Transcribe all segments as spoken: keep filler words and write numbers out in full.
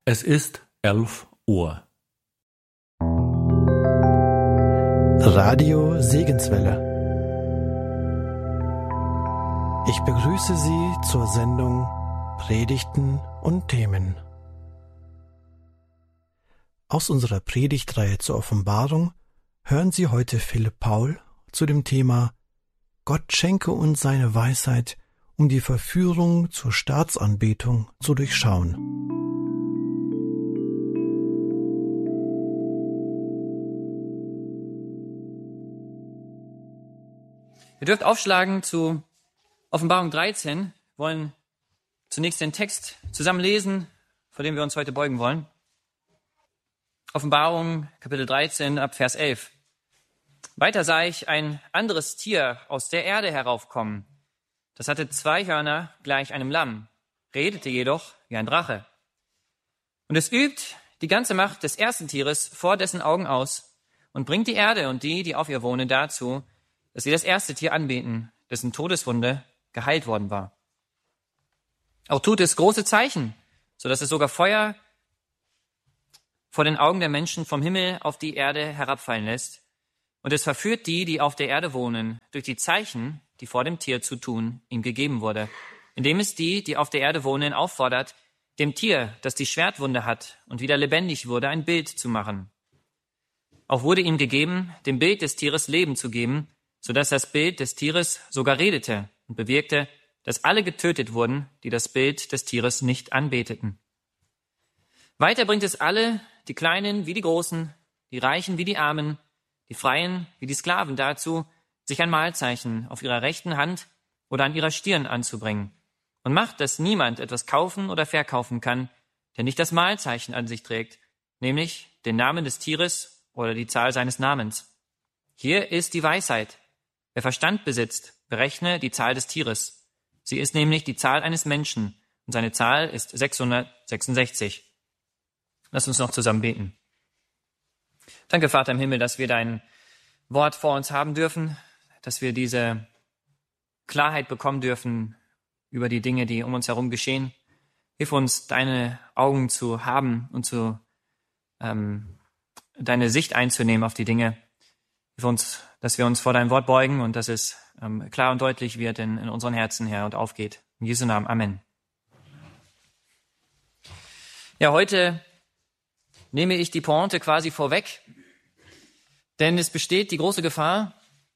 Es ist elf Uhr. Radio Segenswelle. Ich begrüße Sie zur Sendung Predigten und Themen. Aus unserer Predigtreihe zur Offenbarung hören Sie heute Philipp Paul zu dem Thema Gott schenke uns seine Weisheit, um die Verführung zur Staatsanbetung zu durchschauen. Ihr dürft aufschlagen zu Offenbarung dreizehn, wollen zunächst den Text zusammen lesen, vor dem wir uns heute beugen wollen. Offenbarung, Kapitel dreizehn, ab Vers elf. Weiter sah ich ein anderes Tier aus der Erde heraufkommen. Das hatte zwei Hörner gleich einem Lamm, redete jedoch wie ein Drache. Und es übt die ganze Macht des ersten Tieres vor dessen Augen aus und bringt die Erde und die, die auf ihr wohnen, dazu, dass sie das erste Tier anbeten, dessen Todeswunde geheilt worden war. Auch tut es große Zeichen, so dass es sogar Feuer vor den Augen der Menschen vom Himmel auf die Erde herabfallen lässt. Und es verführt die, die auf der Erde wohnen, durch die Zeichen, die vor dem Tier zu tun ihm gegeben wurde, indem es die, die auf der Erde wohnen, auffordert, dem Tier, das die Schwertwunde hat und wieder lebendig wurde, ein Bild zu machen. Auch wurde ihm gegeben, dem Bild des Tieres Leben zu geben, sodass das Bild des Tieres sogar redete und bewirkte, dass alle getötet wurden, die das Bild des Tieres nicht anbeteten. Weiter bringt es alle, die Kleinen wie die Großen, die Reichen wie die Armen, die Freien wie die Sklaven dazu, sich ein Mahlzeichen auf ihrer rechten Hand oder an ihrer Stirn anzubringen und macht, dass niemand etwas kaufen oder verkaufen kann, der nicht das Mahlzeichen an sich trägt, nämlich den Namen des Tieres oder die Zahl seines Namens. Hier ist die Weisheit. Wer Verstand besitzt, berechne die Zahl des Tieres. Sie ist nämlich die Zahl eines Menschen und seine Zahl ist sechshundertsechsundsechzig. Lass uns noch zusammen beten. Danke, Vater im Himmel, dass wir dein Wort vor uns haben dürfen, dass wir diese Klarheit bekommen dürfen über die Dinge, die um uns herum geschehen. Hilf uns, deine Augen zu haben und zu ähm, deine Sicht einzunehmen auf die Dinge. Hilf uns, dass wir uns vor dein Wort beugen und dass es ähm, klar und deutlich wird in, in unseren Herzen, Herr, und aufgeht. In Jesu Namen. Amen. Ja, heute nehme ich die Pointe quasi vorweg, denn es besteht die große Gefahr,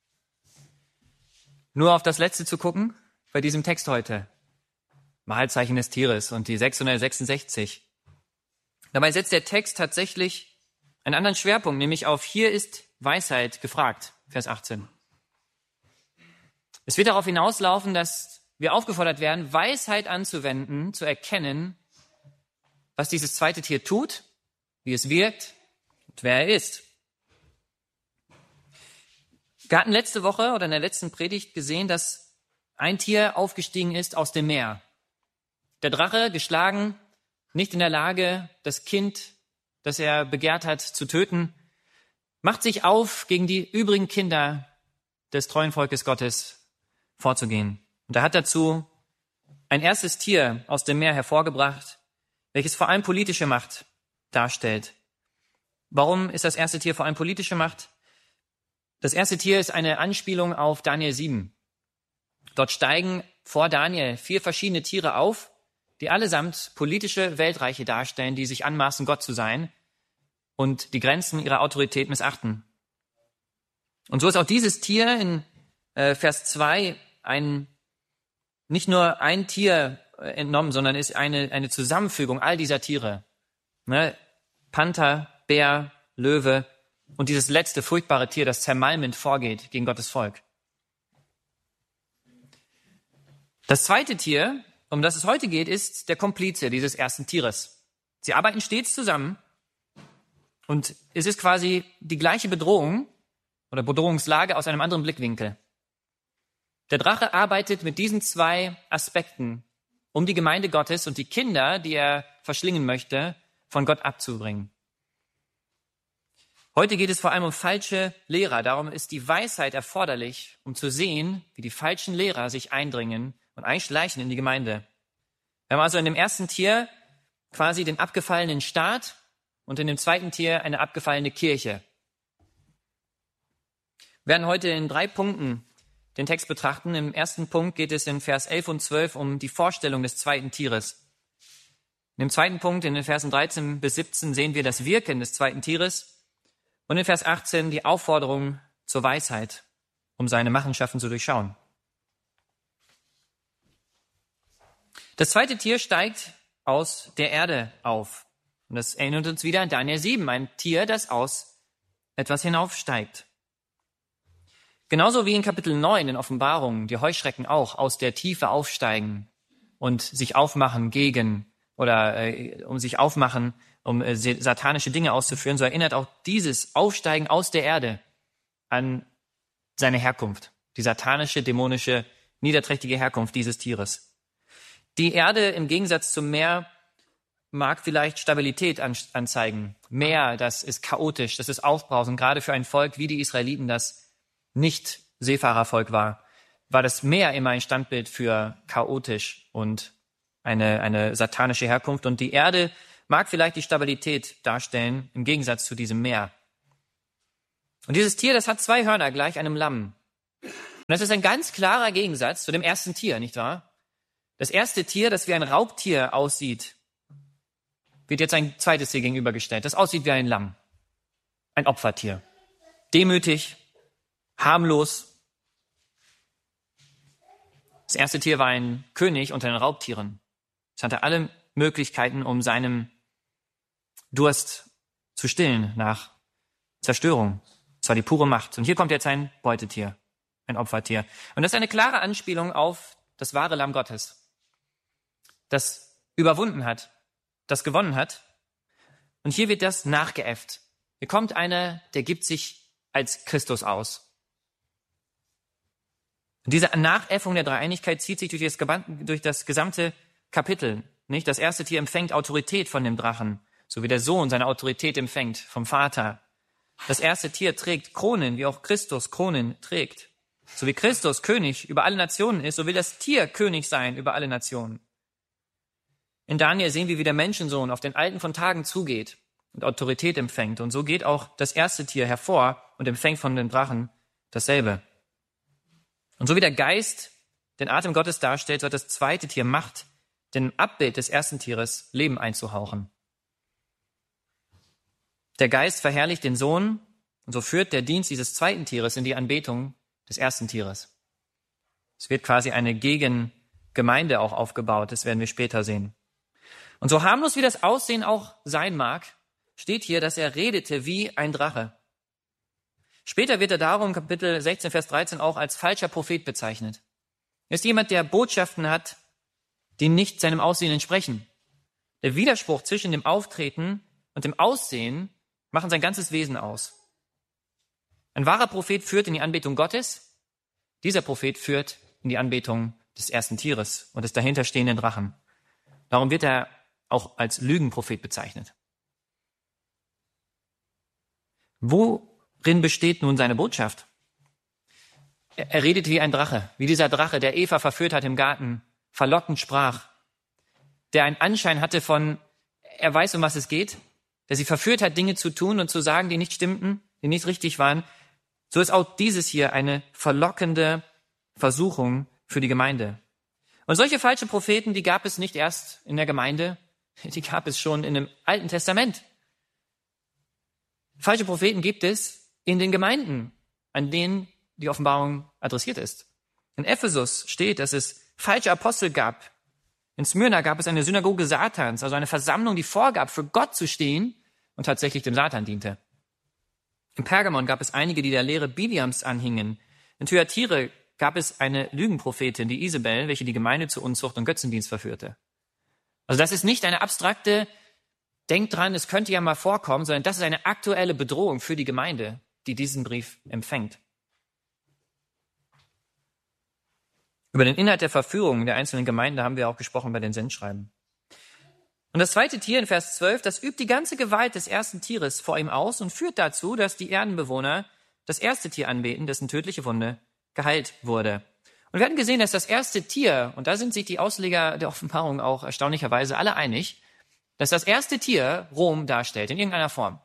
nur auf das Letzte zu gucken bei diesem Text heute. Mahlzeichen des Tieres und die sechshundertsechsundsechzig. Dabei setzt der Text tatsächlich einen anderen Schwerpunkt, nämlich auf hier ist Weisheit gefragt, Vers achtzehn. Es wird darauf hinauslaufen, dass wir aufgefordert werden, Weisheit anzuwenden, zu erkennen, was dieses zweite Tier tut, wie es wirkt und wer er ist. Wir hatten letzte Woche oder in der letzten Predigt gesehen, dass ein Tier aufgestiegen ist aus dem Meer. Der Drache, geschlagen, nicht in der Lage, das Kind, das er begehrt hat, zu töten, macht sich auf, gegen die übrigen Kinder des treuen Volkes Gottes vorzugehen. Und er hat dazu ein erstes Tier aus dem Meer hervorgebracht, welches vor allem politische Macht darstellt. Warum ist das erste Tier vor allem politische Macht? Das erste Tier ist eine Anspielung auf Daniel sieben. Dort steigen vor Daniel vier verschiedene Tiere auf, die allesamt politische Weltreiche darstellen, die sich anmaßen, Gott zu sein und die Grenzen ihrer Autorität missachten. Und so ist auch dieses Tier in äh, Vers zwei ein, nicht nur ein Tier äh, entnommen, sondern ist eine, eine Zusammenfügung all dieser Tiere. Ne? Panther, Bär, Löwe und dieses letzte furchtbare Tier, das zermalmend vorgeht gegen Gottes Volk. Das zweite Tier, um das es heute geht, ist der Komplize dieses ersten Tieres. Sie arbeiten stets zusammen und es ist quasi die gleiche Bedrohung oder Bedrohungslage aus einem anderen Blickwinkel. Der Drache arbeitet mit diesen zwei Aspekten, um die Gemeinde Gottes und die Kinder, die er verschlingen möchte, von Gott abzubringen. Heute geht es vor allem um falsche Lehrer. Darum ist die Weisheit erforderlich, um zu sehen, wie die falschen Lehrer sich eindringen und einschleichen in die Gemeinde. Wir haben also in dem ersten Tier quasi den abgefallenen Staat und in dem zweiten Tier eine abgefallene Kirche. Wir werden heute in drei Punkten den Text betrachten. Im ersten Punkt geht es in Vers elf und zwölf um die Vorstellung des zweiten Tieres. In dem zweiten Punkt, in den Versen dreizehn bis siebzehn, sehen wir das Wirken des zweiten Tieres. Und in Vers achtzehn die Aufforderung zur Weisheit, um seine Machenschaften zu durchschauen. Das zweite Tier steigt aus der Erde auf. Und das erinnert uns wieder an Daniel sieben, ein Tier, das aus etwas hinaufsteigt. Genauso wie in Kapitel neun in Offenbarung die Heuschrecken auch aus der Tiefe aufsteigen und sich aufmachen gegen oder äh, um sich aufmachen, um äh, satanische Dinge auszuführen, so erinnert auch dieses Aufsteigen aus der Erde an seine Herkunft, die satanische, dämonische, niederträchtige Herkunft dieses Tieres. Die Erde im Gegensatz zum Meer mag vielleicht Stabilität anzeigen. Meer, das ist chaotisch, das ist aufbrausend. Gerade für ein Volk wie die Israeliten, das nicht Seefahrervolk war, war das Meer immer ein Standbild für chaotisch und eine, eine satanische Herkunft. Und die Erde mag vielleicht die Stabilität darstellen, im Gegensatz zu diesem Meer. Und dieses Tier, das hat zwei Hörner gleich einem Lamm. Und das ist ein ganz klarer Gegensatz zu dem ersten Tier, nicht wahr? Das erste Tier, das wie ein Raubtier aussieht, wird jetzt ein zweites Tier gegenübergestellt, das aussieht wie ein Lamm, ein Opfertier. Demütig, harmlos. Das erste Tier war ein König unter den Raubtieren. Es hatte alle Möglichkeiten, um seinem Durst zu stillen nach Zerstörung. Es war die pure Macht. Und hier kommt jetzt ein Beutetier, ein Opfertier. Und das ist eine klare Anspielung auf das wahre Lamm Gottes, das überwunden hat, das gewonnen hat. Und hier wird das nachgeäfft. Hier kommt einer, der gibt sich als Christus aus. Und diese Nachäffung der Dreieinigkeit zieht sich durch das, durch das gesamte Kapitel. Nicht? Das erste Tier empfängt Autorität von dem Drachen, so wie der Sohn seine Autorität empfängt vom Vater. Das erste Tier trägt Kronen, wie auch Christus Kronen trägt. So wie Christus König über alle Nationen ist, so will das Tier König sein über alle Nationen. In Daniel sehen wir, wie der Menschensohn auf den Alten von Tagen zugeht und Autorität empfängt. Und so geht auch das erste Tier hervor und empfängt von den Drachen dasselbe. Und so wie der Geist den Atem Gottes darstellt, so hat das zweite Tier Macht, dem Abbild des ersten Tieres Leben einzuhauchen. Der Geist verherrlicht den Sohn und so führt der Dienst dieses zweiten Tieres in die Anbetung des ersten Tieres. Es wird quasi eine Gegengemeinde auch aufgebaut, das werden wir später sehen. Und so harmlos wie das Aussehen auch sein mag, steht hier, dass er redete wie ein Drache. Später wird er darum, Kapitel sechzehn, Vers dreizehn, auch als falscher Prophet bezeichnet. Er ist jemand, der Botschaften hat, die nicht seinem Aussehen entsprechen. Der Widerspruch zwischen dem Auftreten und dem Aussehen machen sein ganzes Wesen aus. Ein wahrer Prophet führt in die Anbetung Gottes. Dieser Prophet führt in die Anbetung des ersten Tieres und des dahinterstehenden Drachen. Darum wird er auch als Lügenprophet bezeichnet. Worin besteht nun seine Botschaft? Er, er redet wie ein Drache, wie dieser Drache, der Eva verführt hat im Garten, verlockend sprach, der einen Anschein hatte von, er weiß, um was es geht, der sie verführt hat, Dinge zu tun und zu sagen, die nicht stimmten, die nicht richtig waren. So ist auch dieses hier eine verlockende Versuchung für die Gemeinde. Und solche falsche Propheten, die gab es nicht erst in der Gemeinde, die gab es schon in dem Alten Testament. Falsche Propheten gibt es in den Gemeinden, an denen die Offenbarung adressiert ist. In Ephesus steht, dass es falsche Apostel gab. In Smyrna gab es eine Synagoge Satans, also eine Versammlung, die vorgab, für Gott zu stehen und tatsächlich dem Satan diente. In Pergamon gab es einige, die der Lehre Biliams anhingen. In Thyatira gab es eine Lügenprophetin, die Isabel, welche die Gemeinde zu Unzucht und Götzendienst verführte. Also das ist nicht eine abstrakte, denkt dran, es könnte ja mal vorkommen, sondern das ist eine aktuelle Bedrohung für die Gemeinde, die diesen Brief empfängt. Über den Inhalt der Verführung der einzelnen Gemeinden haben wir auch gesprochen bei den Sendschreiben. Und das zweite Tier in Vers zwölf, das übt die ganze Gewalt des ersten Tieres vor ihm aus und führt dazu, dass die Erdenbewohner das erste Tier anbeten, dessen tödliche Wunde geheilt wurde. Und wir hatten gesehen, dass das erste Tier, und da sind sich die Ausleger der Offenbarung auch erstaunlicherweise alle einig, dass das erste Tier Rom darstellt, in irgendeiner Form.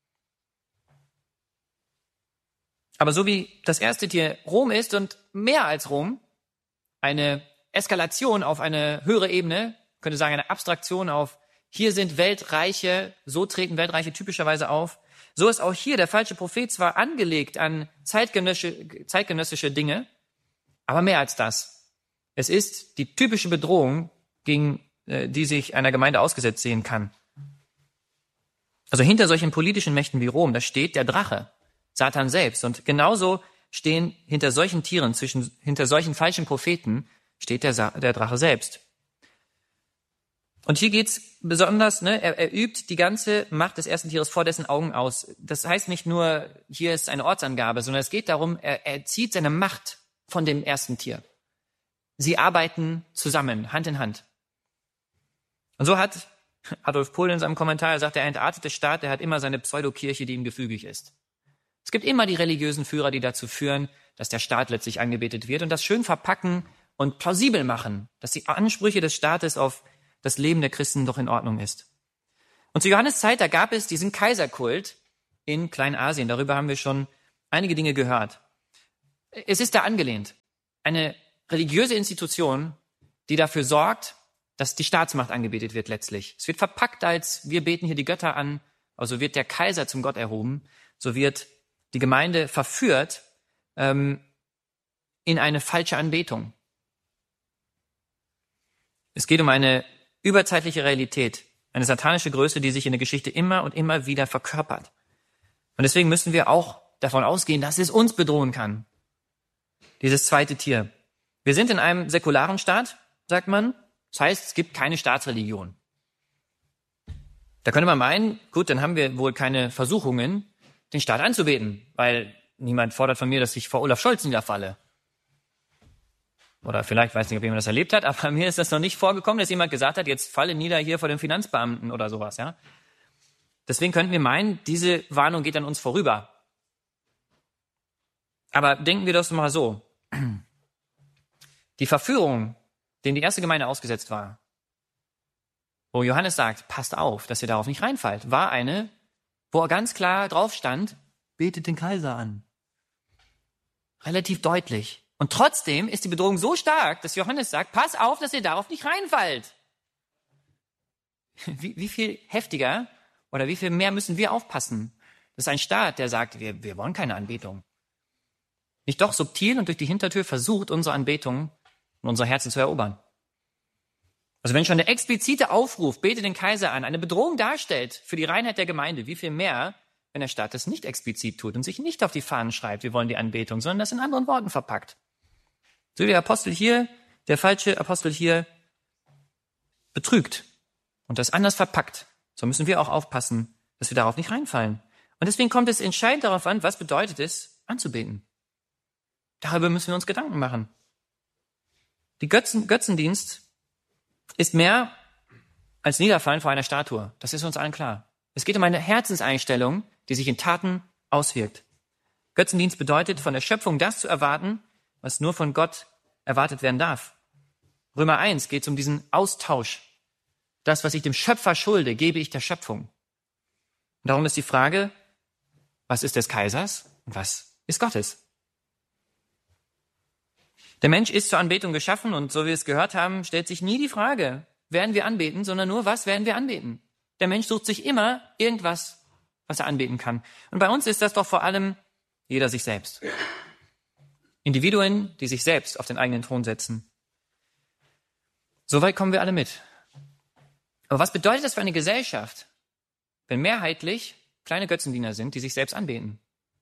Aber so wie das erste Tier Rom ist und mehr als Rom, eine Eskalation auf eine höhere Ebene, könnte sagen eine Abstraktion auf, hier sind Weltreiche, so treten Weltreiche typischerweise auf. So ist auch hier der falsche Prophet zwar angelegt an zeitgenössische, zeitgenössische Dinge, aber mehr als das. Es ist die typische Bedrohung, gegen äh, die sich einer Gemeinde ausgesetzt sehen kann. Also hinter solchen politischen Mächten wie Rom, da steht der Drache, Satan selbst. Und genauso stehen hinter solchen Tieren, zwischen, hinter solchen falschen Propheten, steht der, Sa- der Drache selbst. Und hier geht's besonders, ne, er, er übt die ganze Macht des ersten Tieres vor dessen Augen aus. Das heißt nicht nur, hier ist eine Ortsangabe, sondern es geht darum, er, er zieht seine Macht von dem ersten Tier. Sie arbeiten zusammen, Hand in Hand. Und so hat Adolf Pohl in seinem Kommentar, er sagt, der entartete Staat, der hat immer seine Pseudokirche, die ihm gefügig ist. Es gibt immer die religiösen Führer, die dazu führen, dass der Staat letztlich angebetet wird und das schön verpacken und plausibel machen, dass die Ansprüche des Staates auf das Leben der Christen doch in Ordnung ist. Und zu Johannes Zeit, da gab es diesen Kaiserkult in Kleinasien. Darüber haben wir schon einige Dinge gehört. Es ist da angelehnt. Eine religiöse Institution, die dafür sorgt, dass die Staatsmacht angebetet wird letztlich. Es wird verpackt als, wir beten hier die Götter an, also wird der Kaiser zum Gott erhoben, so wird die Gemeinde verführt ähm, in eine falsche Anbetung. Es geht um eine überzeitliche Realität, eine satanische Größe, die sich in der Geschichte immer und immer wieder verkörpert. Und deswegen müssen wir auch davon ausgehen, dass es uns bedrohen kann. Dieses zweite Tier. Wir sind in einem säkularen Staat, sagt man. Das heißt, es gibt keine Staatsreligion. Da könnte man meinen, gut, dann haben wir wohl keine Versuchungen, den Staat anzubeten, weil niemand fordert von mir, dass ich vor Olaf Scholz niederfalle. Oder vielleicht, weiß nicht, ob jemand das erlebt hat, aber mir ist das noch nicht vorgekommen, dass jemand gesagt hat, jetzt falle nieder hier vor dem Finanzbeamten oder sowas, ja. Deswegen könnten wir meinen, diese Warnung geht an uns vorüber. Aber denken wir das mal so. Die Verführung, denen die erste Gemeinde ausgesetzt war, wo Johannes sagt, passt auf, dass ihr darauf nicht reinfallt, war eine, wo er ganz klar drauf stand, betet den Kaiser an. Relativ deutlich. Und trotzdem ist die Bedrohung so stark, dass Johannes sagt, pass auf, dass ihr darauf nicht reinfallt. Wie, wie viel heftiger oder wie viel mehr müssen wir aufpassen? Das ist ein Staat, der sagt, wir, wir wollen keine Anbetung. Nicht doch subtil und durch die Hintertür versucht, unsere Anbetung und unser Herzen zu erobern. Also wenn schon der explizite Aufruf, bete den Kaiser an, eine Bedrohung darstellt für die Reinheit der Gemeinde, wie viel mehr, wenn der Staat das nicht explizit tut und sich nicht auf die Fahnen schreibt, wir wollen die Anbetung, sondern das in anderen Worten verpackt. So wie der Apostel hier, der falsche Apostel hier betrügt und das anders verpackt, so müssen wir auch aufpassen, dass wir darauf nicht reinfallen. Und deswegen kommt es entscheidend darauf an, was bedeutet es, anzubeten. Darüber müssen wir uns Gedanken machen. Die Götzen, Götzendienst ist mehr als Niederfallen vor einer Statue. Das ist uns allen klar. Es geht um eine Herzenseinstellung, die sich in Taten auswirkt. Götzendienst bedeutet, von der Schöpfung das zu erwarten, was nur von Gott erwartet werden darf. Römer eins geht es um diesen Austausch. Das, was ich dem Schöpfer schulde, gebe ich der Schöpfung. Und darum ist die Frage, was ist des Kaisers und was ist Gottes? Der Mensch ist zur Anbetung geschaffen und so wie wir es gehört haben, stellt sich nie die Frage, werden wir anbeten, sondern nur, was werden wir anbeten? Der Mensch sucht sich immer irgendwas, was er anbeten kann. Und bei uns ist das doch vor allem jeder sich selbst. Individuen, die sich selbst auf den eigenen Thron setzen. Soweit kommen wir alle mit. Aber was bedeutet das für eine Gesellschaft, wenn mehrheitlich kleine Götzendiener sind, die sich selbst anbeten?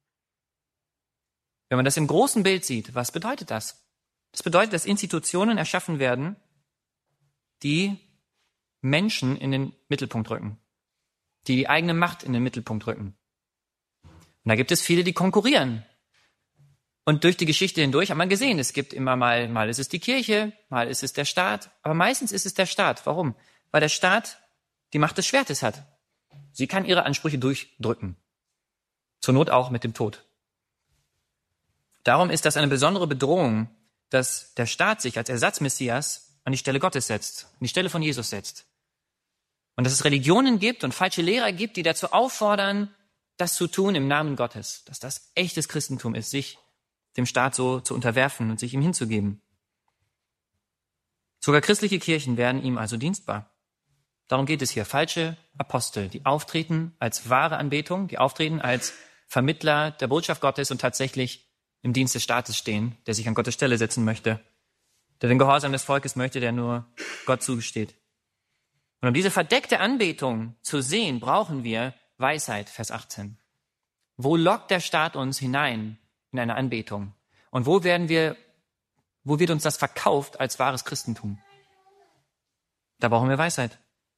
Wenn man das im großen Bild sieht, was bedeutet das? Das bedeutet, dass Institutionen erschaffen werden, die Menschen in den Mittelpunkt rücken, die die eigene Macht in den Mittelpunkt rücken. Und da gibt es viele, die konkurrieren. Und durch die Geschichte hindurch hat man gesehen, es gibt immer mal, mal ist es die Kirche, mal ist es der Staat, aber meistens ist es der Staat. Warum? Weil der Staat die Macht des Schwertes hat. Sie kann ihre Ansprüche durchdrücken. Zur Not auch mit dem Tod. Darum ist das eine besondere Bedrohung, dass der Staat sich als Ersatzmessias an die Stelle Gottes setzt, an die Stelle von Jesus setzt. Und dass es Religionen gibt und falsche Lehrer gibt, die dazu auffordern, das zu tun im Namen Gottes. Dass das echtes Christentum ist, sich dem Staat so zu unterwerfen und sich ihm hinzugeben. Sogar christliche Kirchen werden ihm also dienstbar. Darum geht es hier. Falsche Apostel, die auftreten als wahre Anbetung, die auftreten als Vermittler der Botschaft Gottes und tatsächlich im Dienst des Staates stehen, der sich an Gottes Stelle setzen möchte, der den Gehorsam des Volkes möchte, der nur Gott zugesteht. Und um diese verdeckte Anbetung zu sehen, brauchen wir Weisheit, Vers achtzehn. Wo lockt der Staat uns hinein in eine Anbetung? Und wo werden wir, wo wird uns das verkauft als wahres Christentum? Da brauchen wir Weisheit.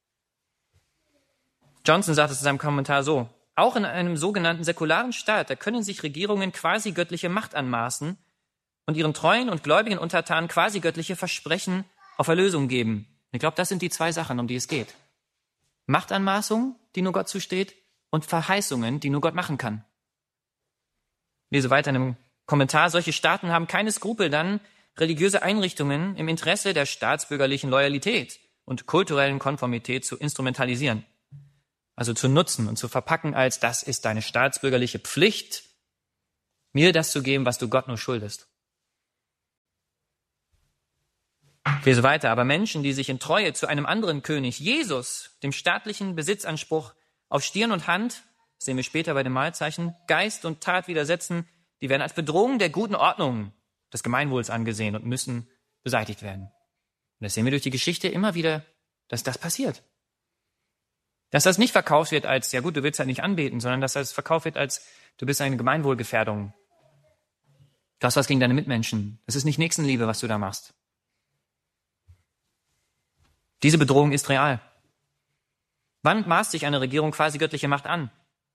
Johnson sagt es in seinem Kommentar so: Auch in einem sogenannten säkularen Staat, da können sich Regierungen quasi göttliche Macht anmaßen und ihren treuen und gläubigen Untertanen quasi göttliche Versprechen auf Erlösung geben. Ich glaube, das sind die zwei Sachen, um die es geht. Machtanmaßung, die nur Gott zusteht, und Verheißungen, die nur Gott machen kann. Ich lese weiter in einem Kommentar: Solche Staaten haben keine Skrupel, dann religiöse Einrichtungen im Interesse der staatsbürgerlichen Loyalität und kulturellen Konformität zu instrumentalisieren. Also zu nutzen und zu verpacken als, das ist deine staatsbürgerliche Pflicht, mir das zu geben, was du Gott nur schuldest. Ich lese weiter: Aber Menschen, die sich in Treue zu einem anderen König, Jesus, dem staatlichen Besitzanspruch auf Stirn und Hand, das sehen wir später bei den Mahlzeichen, Geist und Tat widersetzen, die werden als Bedrohung der guten Ordnung des Gemeinwohls angesehen und müssen beseitigt werden. Und das sehen wir durch die Geschichte immer wieder, dass das passiert. Dass das nicht verkauft wird als, ja gut, du willst halt nicht anbeten, sondern dass das verkauft wird als, du bist eine Gemeinwohlgefährdung. Du hast was gegen deine Mitmenschen. Das ist nicht Nächstenliebe, was du da machst. Diese Bedrohung ist real. Wann maßt sich eine Regierung quasi göttliche Macht an?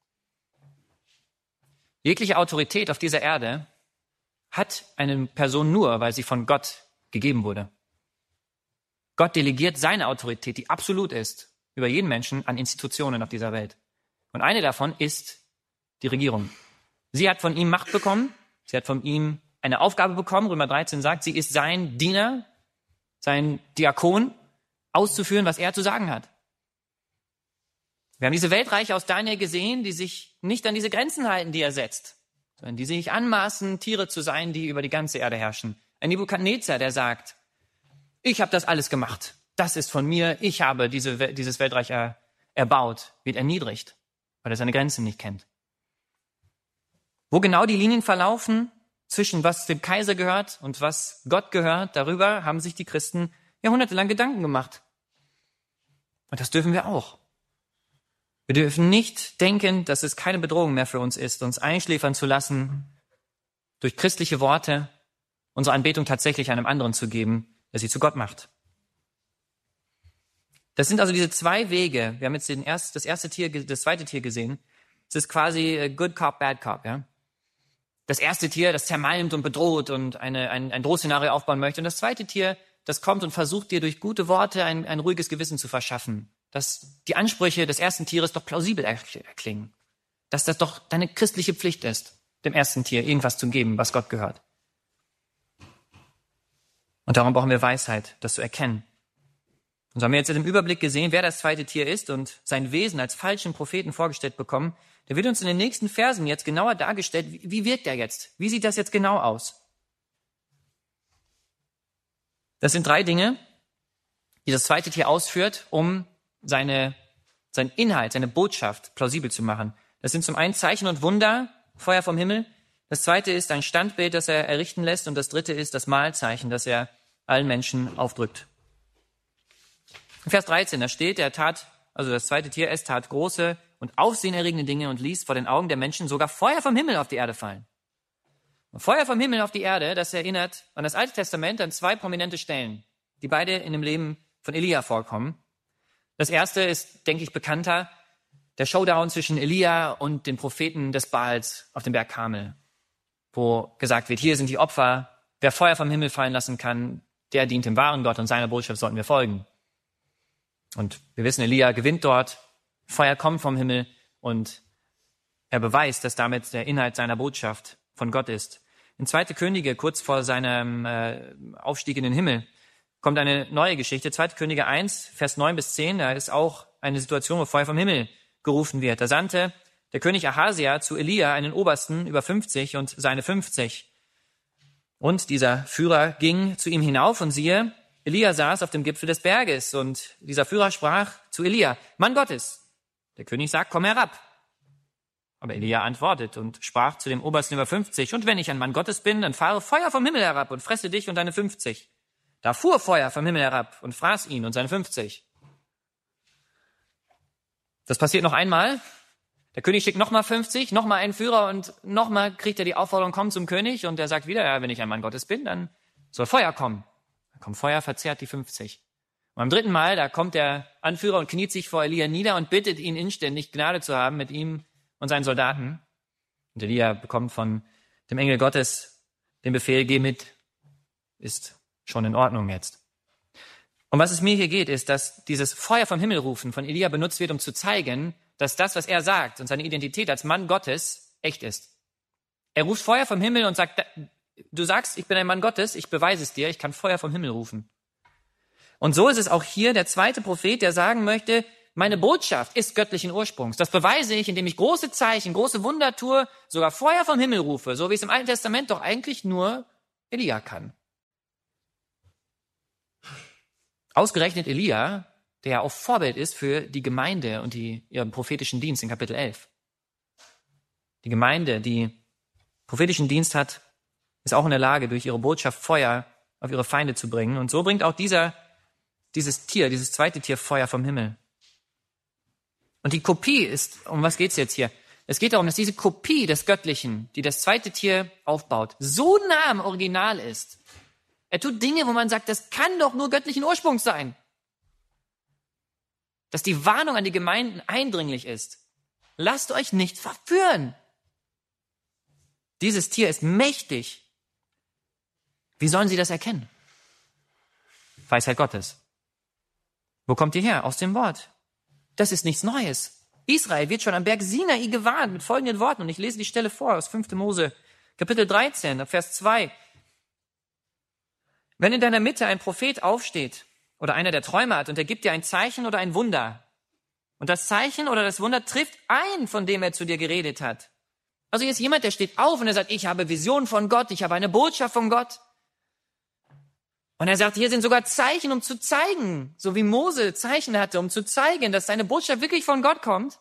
Jegliche Autorität auf dieser Erde hat eine Person nur, weil sie von Gott gegeben wurde. Gott delegiert seine Autorität, die absolut ist, über jeden Menschen an Institutionen auf dieser Welt. Und eine davon ist die Regierung. Sie hat von ihm Macht bekommen, sie hat von ihm eine Aufgabe bekommen. Römer dreizehn sagt, sie ist sein Diener, sein Diakon, auszuführen, was er zu sagen hat. Wir haben diese Weltreiche aus Daniel gesehen, die sich nicht an diese Grenzen halten, die er setzt, sondern die sich anmaßen, Tiere zu sein, die über die ganze Erde herrschen. Ein Nebukadnezar, der sagt, ich habe das alles gemacht, das ist von mir, ich habe diese, dieses Weltreich er, erbaut, wird erniedrigt, weil er seine Grenzen nicht kennt. Wo genau die Linien verlaufen zwischen was dem Kaiser gehört und was Gott gehört, darüber haben sich die Christen jahrhundertelang Gedanken gemacht. Und das dürfen wir auch. Wir dürfen nicht denken, dass es keine Bedrohung mehr für uns ist, uns einschläfern zu lassen, durch christliche Worte unsere Anbetung tatsächlich einem anderen zu geben, der sie zu Gott macht. Das sind also diese zwei Wege. Wir haben jetzt den erst, das erste Tier, das zweite Tier gesehen. Es ist quasi Good Cop, Bad Cop, ja. Das erste Tier, das zermalmt und bedroht und eine, ein, ein Drohszenario aufbauen möchte. Und das zweite Tier, das kommt und versucht dir durch gute Worte ein, ein ruhiges Gewissen zu verschaffen. Dass die Ansprüche des ersten Tieres doch plausibel erklingen. Dass das doch deine christliche Pflicht ist, dem ersten Tier irgendwas zu geben, was Gott gehört. Und darum brauchen wir Weisheit, das zu erkennen. Und so haben wir jetzt im Überblick gesehen, wer das zweite Tier ist und sein Wesen als falschen Propheten vorgestellt bekommen. Der wird uns in den nächsten Versen jetzt genauer dargestellt. Wie wirkt er jetzt? Wie sieht das jetzt genau aus? Das sind drei Dinge, die das zweite Tier ausführt, um seine, seinen Inhalt, seine Botschaft plausibel zu machen. Das sind zum einen Zeichen und Wunder, Feuer vom Himmel. Das zweite ist ein Standbild, das er errichten lässt. Und das dritte ist das Mahlzeichen, das er allen Menschen aufdrückt. In Vers dreizehn, da steht, er tat, also das zweite Tier, es tat große und aufsehenerregende Dinge und ließ vor den Augen der Menschen sogar Feuer vom Himmel auf die Erde fallen. Und Feuer vom Himmel auf die Erde, das erinnert an das Alte Testament an zwei prominente Stellen, die beide in dem Leben von Elia vorkommen. Das erste ist, denke ich, bekannter, der Showdown zwischen Elia und den Propheten des Baals auf dem Berg Karmel, wo gesagt wird, hier sind die Opfer, wer Feuer vom Himmel fallen lassen kann, der dient dem wahren Gott und seiner Botschaft sollten wir folgen. Und wir wissen, Elia gewinnt dort, Feuer kommt vom Himmel und er beweist, dass damit der Inhalt seiner Botschaft von Gott ist. In zweite Könige, kurz vor seinem äh, Aufstieg in den Himmel, kommt eine neue Geschichte. zweite Könige eins, Vers neun bis zehn, da ist auch eine Situation, wo Feuer vom Himmel gerufen wird. Da sandte der König Ahasia zu Elia einen Obersten über fünfzig und seine fünfzig. Und dieser Führer ging zu ihm hinauf und siehe, Elia saß auf dem Gipfel des Berges und dieser Führer sprach zu Elia, Mann Gottes. Der König sagt, komm herab. Aber Elia antwortet und sprach zu dem Obersten über fünfzig, und wenn ich ein Mann Gottes bin, dann fahre Feuer vom Himmel herab und fresse dich und deine fünfzig. Da fuhr Feuer vom Himmel herab und fraß ihn und seine fünfzig. Das passiert noch einmal. Der König schickt nochmal fünfzig, nochmal einen Führer und nochmal kriegt er die Aufforderung, komm zum König, und er sagt wieder, ja, wenn ich ein Mann Gottes bin, dann soll Feuer kommen. Dann kommt Feuer, verzehrt die fünfzig. Und beim dritten Mal, da kommt der Anführer und kniet sich vor Elia nieder und bittet ihn inständig, Gnade zu haben mit ihm und seinen Soldaten. Und Elia bekommt von dem Engel Gottes den Befehl, geh mit, ist schon in Ordnung jetzt. Und was es mir hier geht, ist, dass dieses Feuer vom Himmel rufen von Elia benutzt wird, um zu zeigen, dass das, was er sagt und seine Identität als Mann Gottes echt ist. Er ruft Feuer vom Himmel und sagt, du sagst, ich bin ein Mann Gottes, ich beweise es dir, ich kann Feuer vom Himmel rufen. Und so ist es auch hier der zweite Prophet, der sagen möchte, meine Botschaft ist göttlichen Ursprungs. Das beweise ich, indem ich große Zeichen, große Wunder tue, sogar Feuer vom Himmel rufe, so wie es im Alten Testament doch eigentlich nur Elia kann. Ausgerechnet Elia, der ja auch Vorbild ist für die Gemeinde und die, ihren prophetischen Dienst in Kapitel elf. Die Gemeinde, die prophetischen Dienst hat, ist auch in der Lage, durch ihre Botschaft Feuer auf ihre Feinde zu bringen. Und so bringt auch dieser, dieses Tier, dieses zweite Tier Feuer vom Himmel. Und die Kopie ist, um was geht's jetzt hier? Es geht darum, dass diese Kopie des Göttlichen, die das zweite Tier aufbaut, so nah am Original ist. Er tut Dinge, wo man sagt, das kann doch nur göttlichen Ursprungs sein. Dass die Warnung an die Gemeinden eindringlich ist. Lasst euch nicht verführen. Dieses Tier ist mächtig. Wie sollen sie das erkennen? Weisheit Gottes. Wo kommt die her? Aus dem Wort. Das ist nichts Neues. Israel wird schon am Berg Sinai gewarnt mit folgenden Worten. Und ich lese die Stelle vor aus fünfter Mose, Kapitel dreizehn, Vers zwei. Wenn in deiner Mitte ein Prophet aufsteht oder einer, der Träume hat, und er gibt dir ein Zeichen oder ein Wunder, und das Zeichen oder das Wunder trifft ein, von dem er zu dir geredet hat. Also hier ist jemand, der steht auf und er sagt, ich habe Vision von Gott, ich habe eine Botschaft von Gott. Und er sagt, hier sind sogar Zeichen, um zu zeigen, so wie Mose Zeichen hatte, um zu zeigen, dass seine Botschaft wirklich von Gott kommt.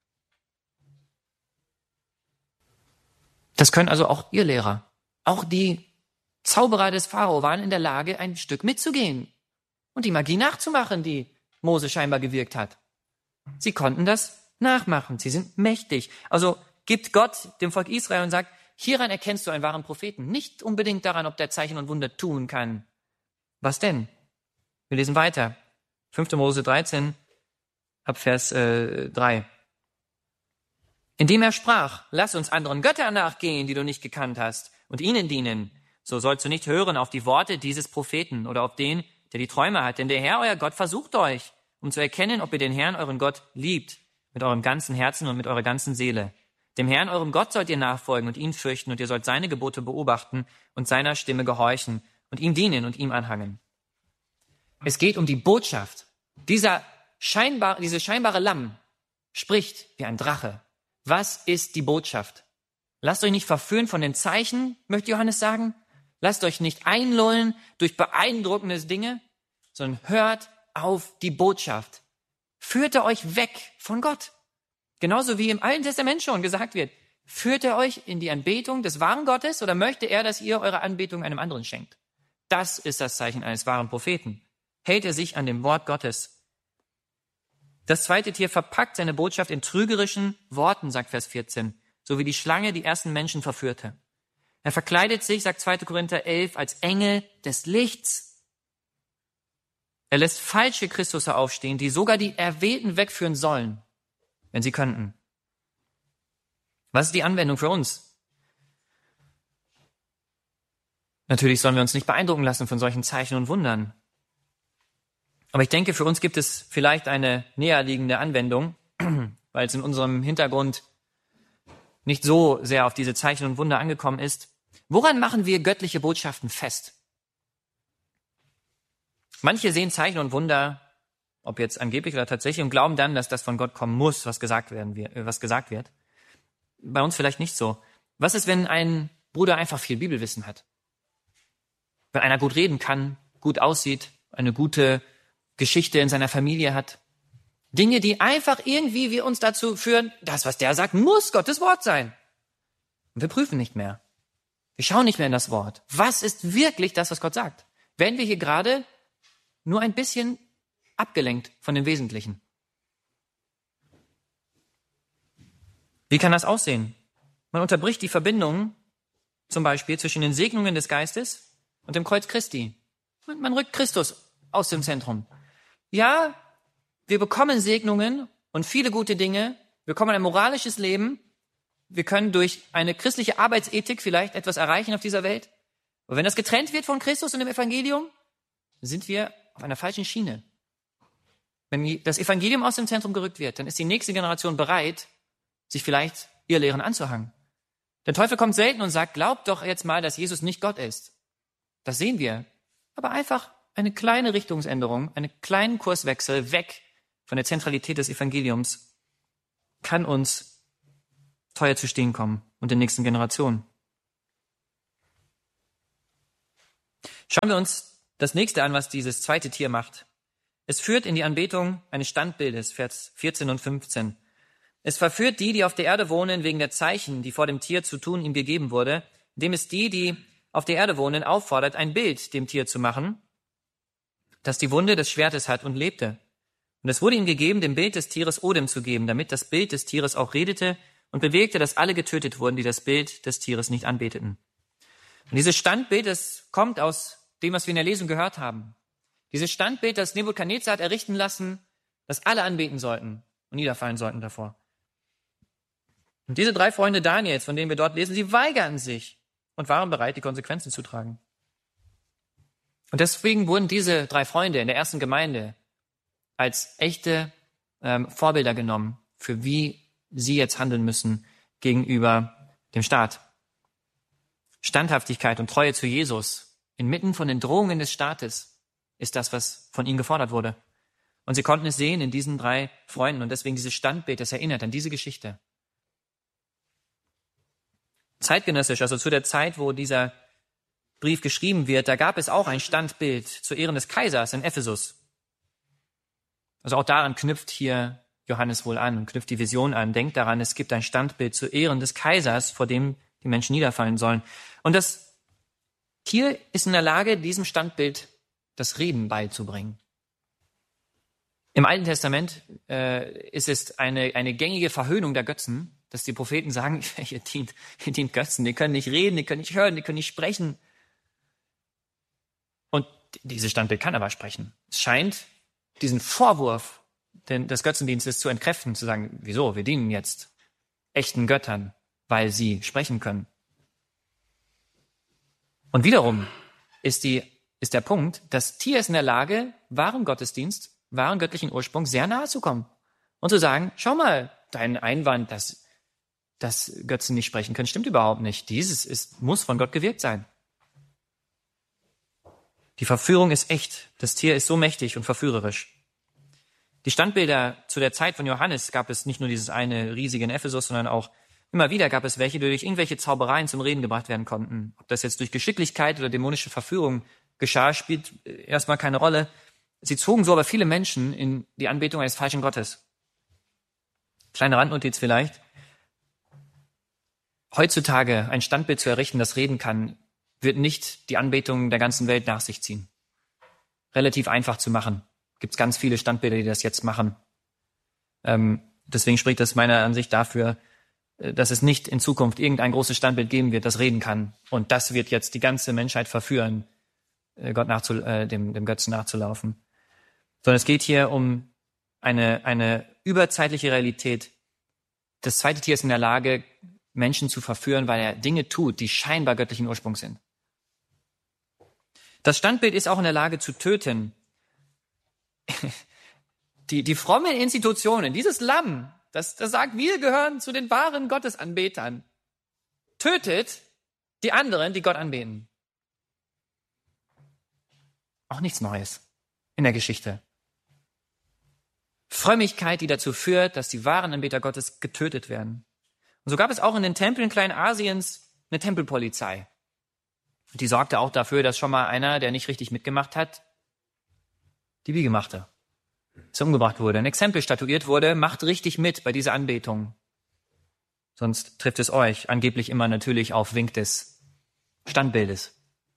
Das können also auch ihr Lehrer, auch die Zauberer des Pharao waren in der Lage, ein Stück mitzugehen und die Magie nachzumachen, die Mose scheinbar gewirkt hat. Sie konnten das nachmachen, sie sind mächtig. Also gibt Gott dem Volk Israel und sagt, hieran erkennst du einen wahren Propheten. Nicht unbedingt daran, ob der Zeichen und Wunder tun kann. Was denn? Wir lesen weiter. fünfter Mose dreizehn, ab Vers äh, drei. Indem er sprach, lass uns anderen Göttern nachgehen, die du nicht gekannt hast, und ihnen dienen. So sollst du nicht hören auf die Worte dieses Propheten oder auf den, der die Träume hat. Denn der Herr, euer Gott, versucht euch, um zu erkennen, ob ihr den Herrn, euren Gott, liebt, mit eurem ganzen Herzen und mit eurer ganzen Seele. Dem Herrn, eurem Gott, sollt ihr nachfolgen und ihn fürchten, und ihr sollt seine Gebote beobachten und seiner Stimme gehorchen und ihm dienen und ihm anhangen. Es geht um die Botschaft. Dieser scheinbar, diese scheinbare Lamm spricht wie ein Drache. Was ist die Botschaft? Lasst euch nicht verführen von den Zeichen, möchte Johannes sagen. Lasst euch nicht einlullen durch beeindruckende Dinge, sondern hört auf die Botschaft. Führt er euch weg von Gott. Genauso wie im Alten Testament schon gesagt wird. Führt er euch in die Anbetung des wahren Gottes oder möchte er, dass ihr eure Anbetung einem anderen schenkt? Das ist das Zeichen eines wahren Propheten. Hält er sich an dem Wort Gottes. Das zweite Tier verpackt seine Botschaft in trügerischen Worten, sagt Vers vierzehn, so wie die Schlange die ersten Menschen verführte. Er verkleidet sich, sagt zweiter Korinther elf, als Engel des Lichts. Er lässt falsche Christusse aufstehen, die sogar die Erwählten wegführen sollen, wenn sie könnten. Was ist die Anwendung für uns? Natürlich sollen wir uns nicht beeindrucken lassen von solchen Zeichen und Wundern. Aber ich denke, für uns gibt es vielleicht eine näherliegende Anwendung, weil es in unserem Hintergrund nicht so sehr auf diese Zeichen und Wunder angekommen ist. Woran machen wir göttliche Botschaften fest? Manche sehen Zeichen und Wunder ob jetzt angeblich oder tatsächlich, und glauben dann, dass das von Gott kommen muss, was gesagt werden wird, was gesagt wird. Bei uns vielleicht nicht so. Was ist, wenn ein Bruder einfach viel Bibelwissen hat? Wenn einer gut reden kann, gut aussieht, eine gute Geschichte in seiner Familie hat. Dinge, die einfach irgendwie wir uns dazu führen, das, was der sagt, muss Gottes Wort sein. Und wir prüfen nicht mehr. Wir schauen nicht mehr in das Wort. Was ist wirklich das, was Gott sagt? Werden wir hier gerade nur ein bisschen abgelenkt von dem Wesentlichen? Wie kann das aussehen? Man unterbricht die Verbindung zum Beispiel zwischen den Segnungen des Geistes und dem Kreuz Christi. Man, man rückt Christus aus dem Zentrum. Ja, wir bekommen Segnungen und viele gute Dinge. Wir bekommen ein moralisches Leben. Wir können durch eine christliche Arbeitsethik vielleicht etwas erreichen auf dieser Welt. Aber wenn das getrennt wird von Christus und dem Evangelium, sind wir auf einer falschen Schiene. Wenn das Evangelium aus dem Zentrum gerückt wird, dann ist die nächste Generation bereit, sich vielleicht ihr Lehren anzuhangen. Der Teufel kommt selten und sagt, glaubt doch jetzt mal, dass Jesus nicht Gott ist. Das sehen wir. Aber einfach eine kleine Richtungsänderung, einen kleinen Kurswechsel weg von der Zentralität des Evangeliums kann uns teuer zu stehen kommen und den nächsten Generationen. Schauen wir uns das nächste an, was dieses zweite Tier macht. Es führt in die Anbetung eines Standbildes, Vers vierzehn und fünfzehn. Es verführt die, die auf der Erde wohnen, wegen der Zeichen, die vor dem Tier zu tun ihm gegeben wurde, indem es die, die auf der Erde wohnen, auffordert, ein Bild dem Tier zu machen, das die Wunde des Schwertes hat und lebte. Und es wurde ihm gegeben, dem Bild des Tieres Odem zu geben, damit das Bild des Tieres auch redete und bewegte, dass alle getötet wurden, die das Bild des Tieres nicht anbeteten. Und dieses Standbild, das kommt aus dem, was wir in der Lesung gehört haben. Dieses Standbild, das Nebukadnezar hat errichten lassen, das alle anbeten sollten und niederfallen sollten davor. Und diese drei Freunde Daniels, von denen wir dort lesen, sie weigerten sich und waren bereit, die Konsequenzen zu tragen. Und deswegen wurden diese drei Freunde in der ersten Gemeinde als echte ähm, Vorbilder genommen, für wie sie jetzt handeln müssen gegenüber dem Staat. Standhaftigkeit und Treue zu Jesus inmitten von den Drohungen des Staates ist das, was von ihnen gefordert wurde. Und sie konnten es sehen in diesen drei Freunden und deswegen dieses Standbild, das erinnert an diese Geschichte. Zeitgenössisch, also zu der Zeit, wo dieser Brief geschrieben wird, da gab es auch ein Standbild zu Ehren des Kaisers in Ephesus. Also auch daran knüpft hier Johannes wohl an und knüpft die Vision an. Denkt daran, es gibt ein Standbild zu Ehren des Kaisers, vor dem die Menschen niederfallen sollen. Und das Tier ist in der Lage, diesem Standbild das Reden beizubringen. Im Alten Testament äh, ist es eine, eine gängige Verhöhnung der Götzen, dass die Propheten sagen, ihr dient, ihr dient Götzen, die können nicht reden, die können nicht hören, die können nicht sprechen. Und dieses Standbild kann aber sprechen. Es scheint diesen Vorwurf des Götzendienstes zu entkräften, zu sagen, wieso, wir dienen jetzt echten Göttern, weil sie sprechen können. Und wiederum ist, die, ist der Punkt, das Tier ist in der Lage, wahren Gottesdienst, wahren göttlichen Ursprung sehr nahe zu kommen und zu sagen, schau mal, dein Einwand, dass, dass Götzen nicht sprechen können, stimmt überhaupt nicht. Dieses ist, muss von Gott gewirkt sein. Die Verführung ist echt. Das Tier ist so mächtig und verführerisch. Die Standbilder zu der Zeit von Johannes gab es nicht nur dieses eine riesige in Ephesus, sondern auch immer wieder gab es welche, die durch irgendwelche Zaubereien zum Reden gebracht werden konnten. Ob das jetzt durch Geschicklichkeit oder dämonische Verführung geschah, spielt erstmal keine Rolle. Sie zogen so aber viele Menschen in die Anbetung eines falschen Gottes. Kleine Randnotiz vielleicht. Heutzutage ein Standbild zu errichten, das reden kann, wird nicht die Anbetung der ganzen Welt nach sich ziehen. Relativ einfach zu machen. Gibt es ganz viele Standbilder, die das jetzt machen. Ähm, deswegen spricht das meiner Ansicht dafür, dass es nicht in Zukunft irgendein großes Standbild geben wird, das reden kann. Und das wird jetzt die ganze Menschheit verführen, Gott nachzu, äh, dem, dem Götzen nachzulaufen. Sondern es geht hier um eine, eine überzeitliche Realität. Das zweite Tier ist in der Lage, Menschen zu verführen, weil er Dinge tut, die scheinbar göttlichen Ursprungs sind. Das Standbild ist auch in der Lage zu töten. Die, die frommen Institutionen, dieses Lamm, das, das sagt, wir gehören zu den wahren Gottesanbetern, tötet die anderen, die Gott anbeten. Auch nichts Neues in der Geschichte. Frömmigkeit, die dazu führt, dass die wahren Anbeter Gottes getötet werden. Und so gab es auch in den Tempeln Kleinasiens eine Tempelpolizei. Die sorgte auch dafür, dass schon mal einer, der nicht richtig mitgemacht hat, die Wiege machte, dass er umgebracht wurde, ein Exempel statuiert wurde, macht richtig mit bei dieser Anbetung. Sonst trifft es euch angeblich immer natürlich auf Wink des Standbildes.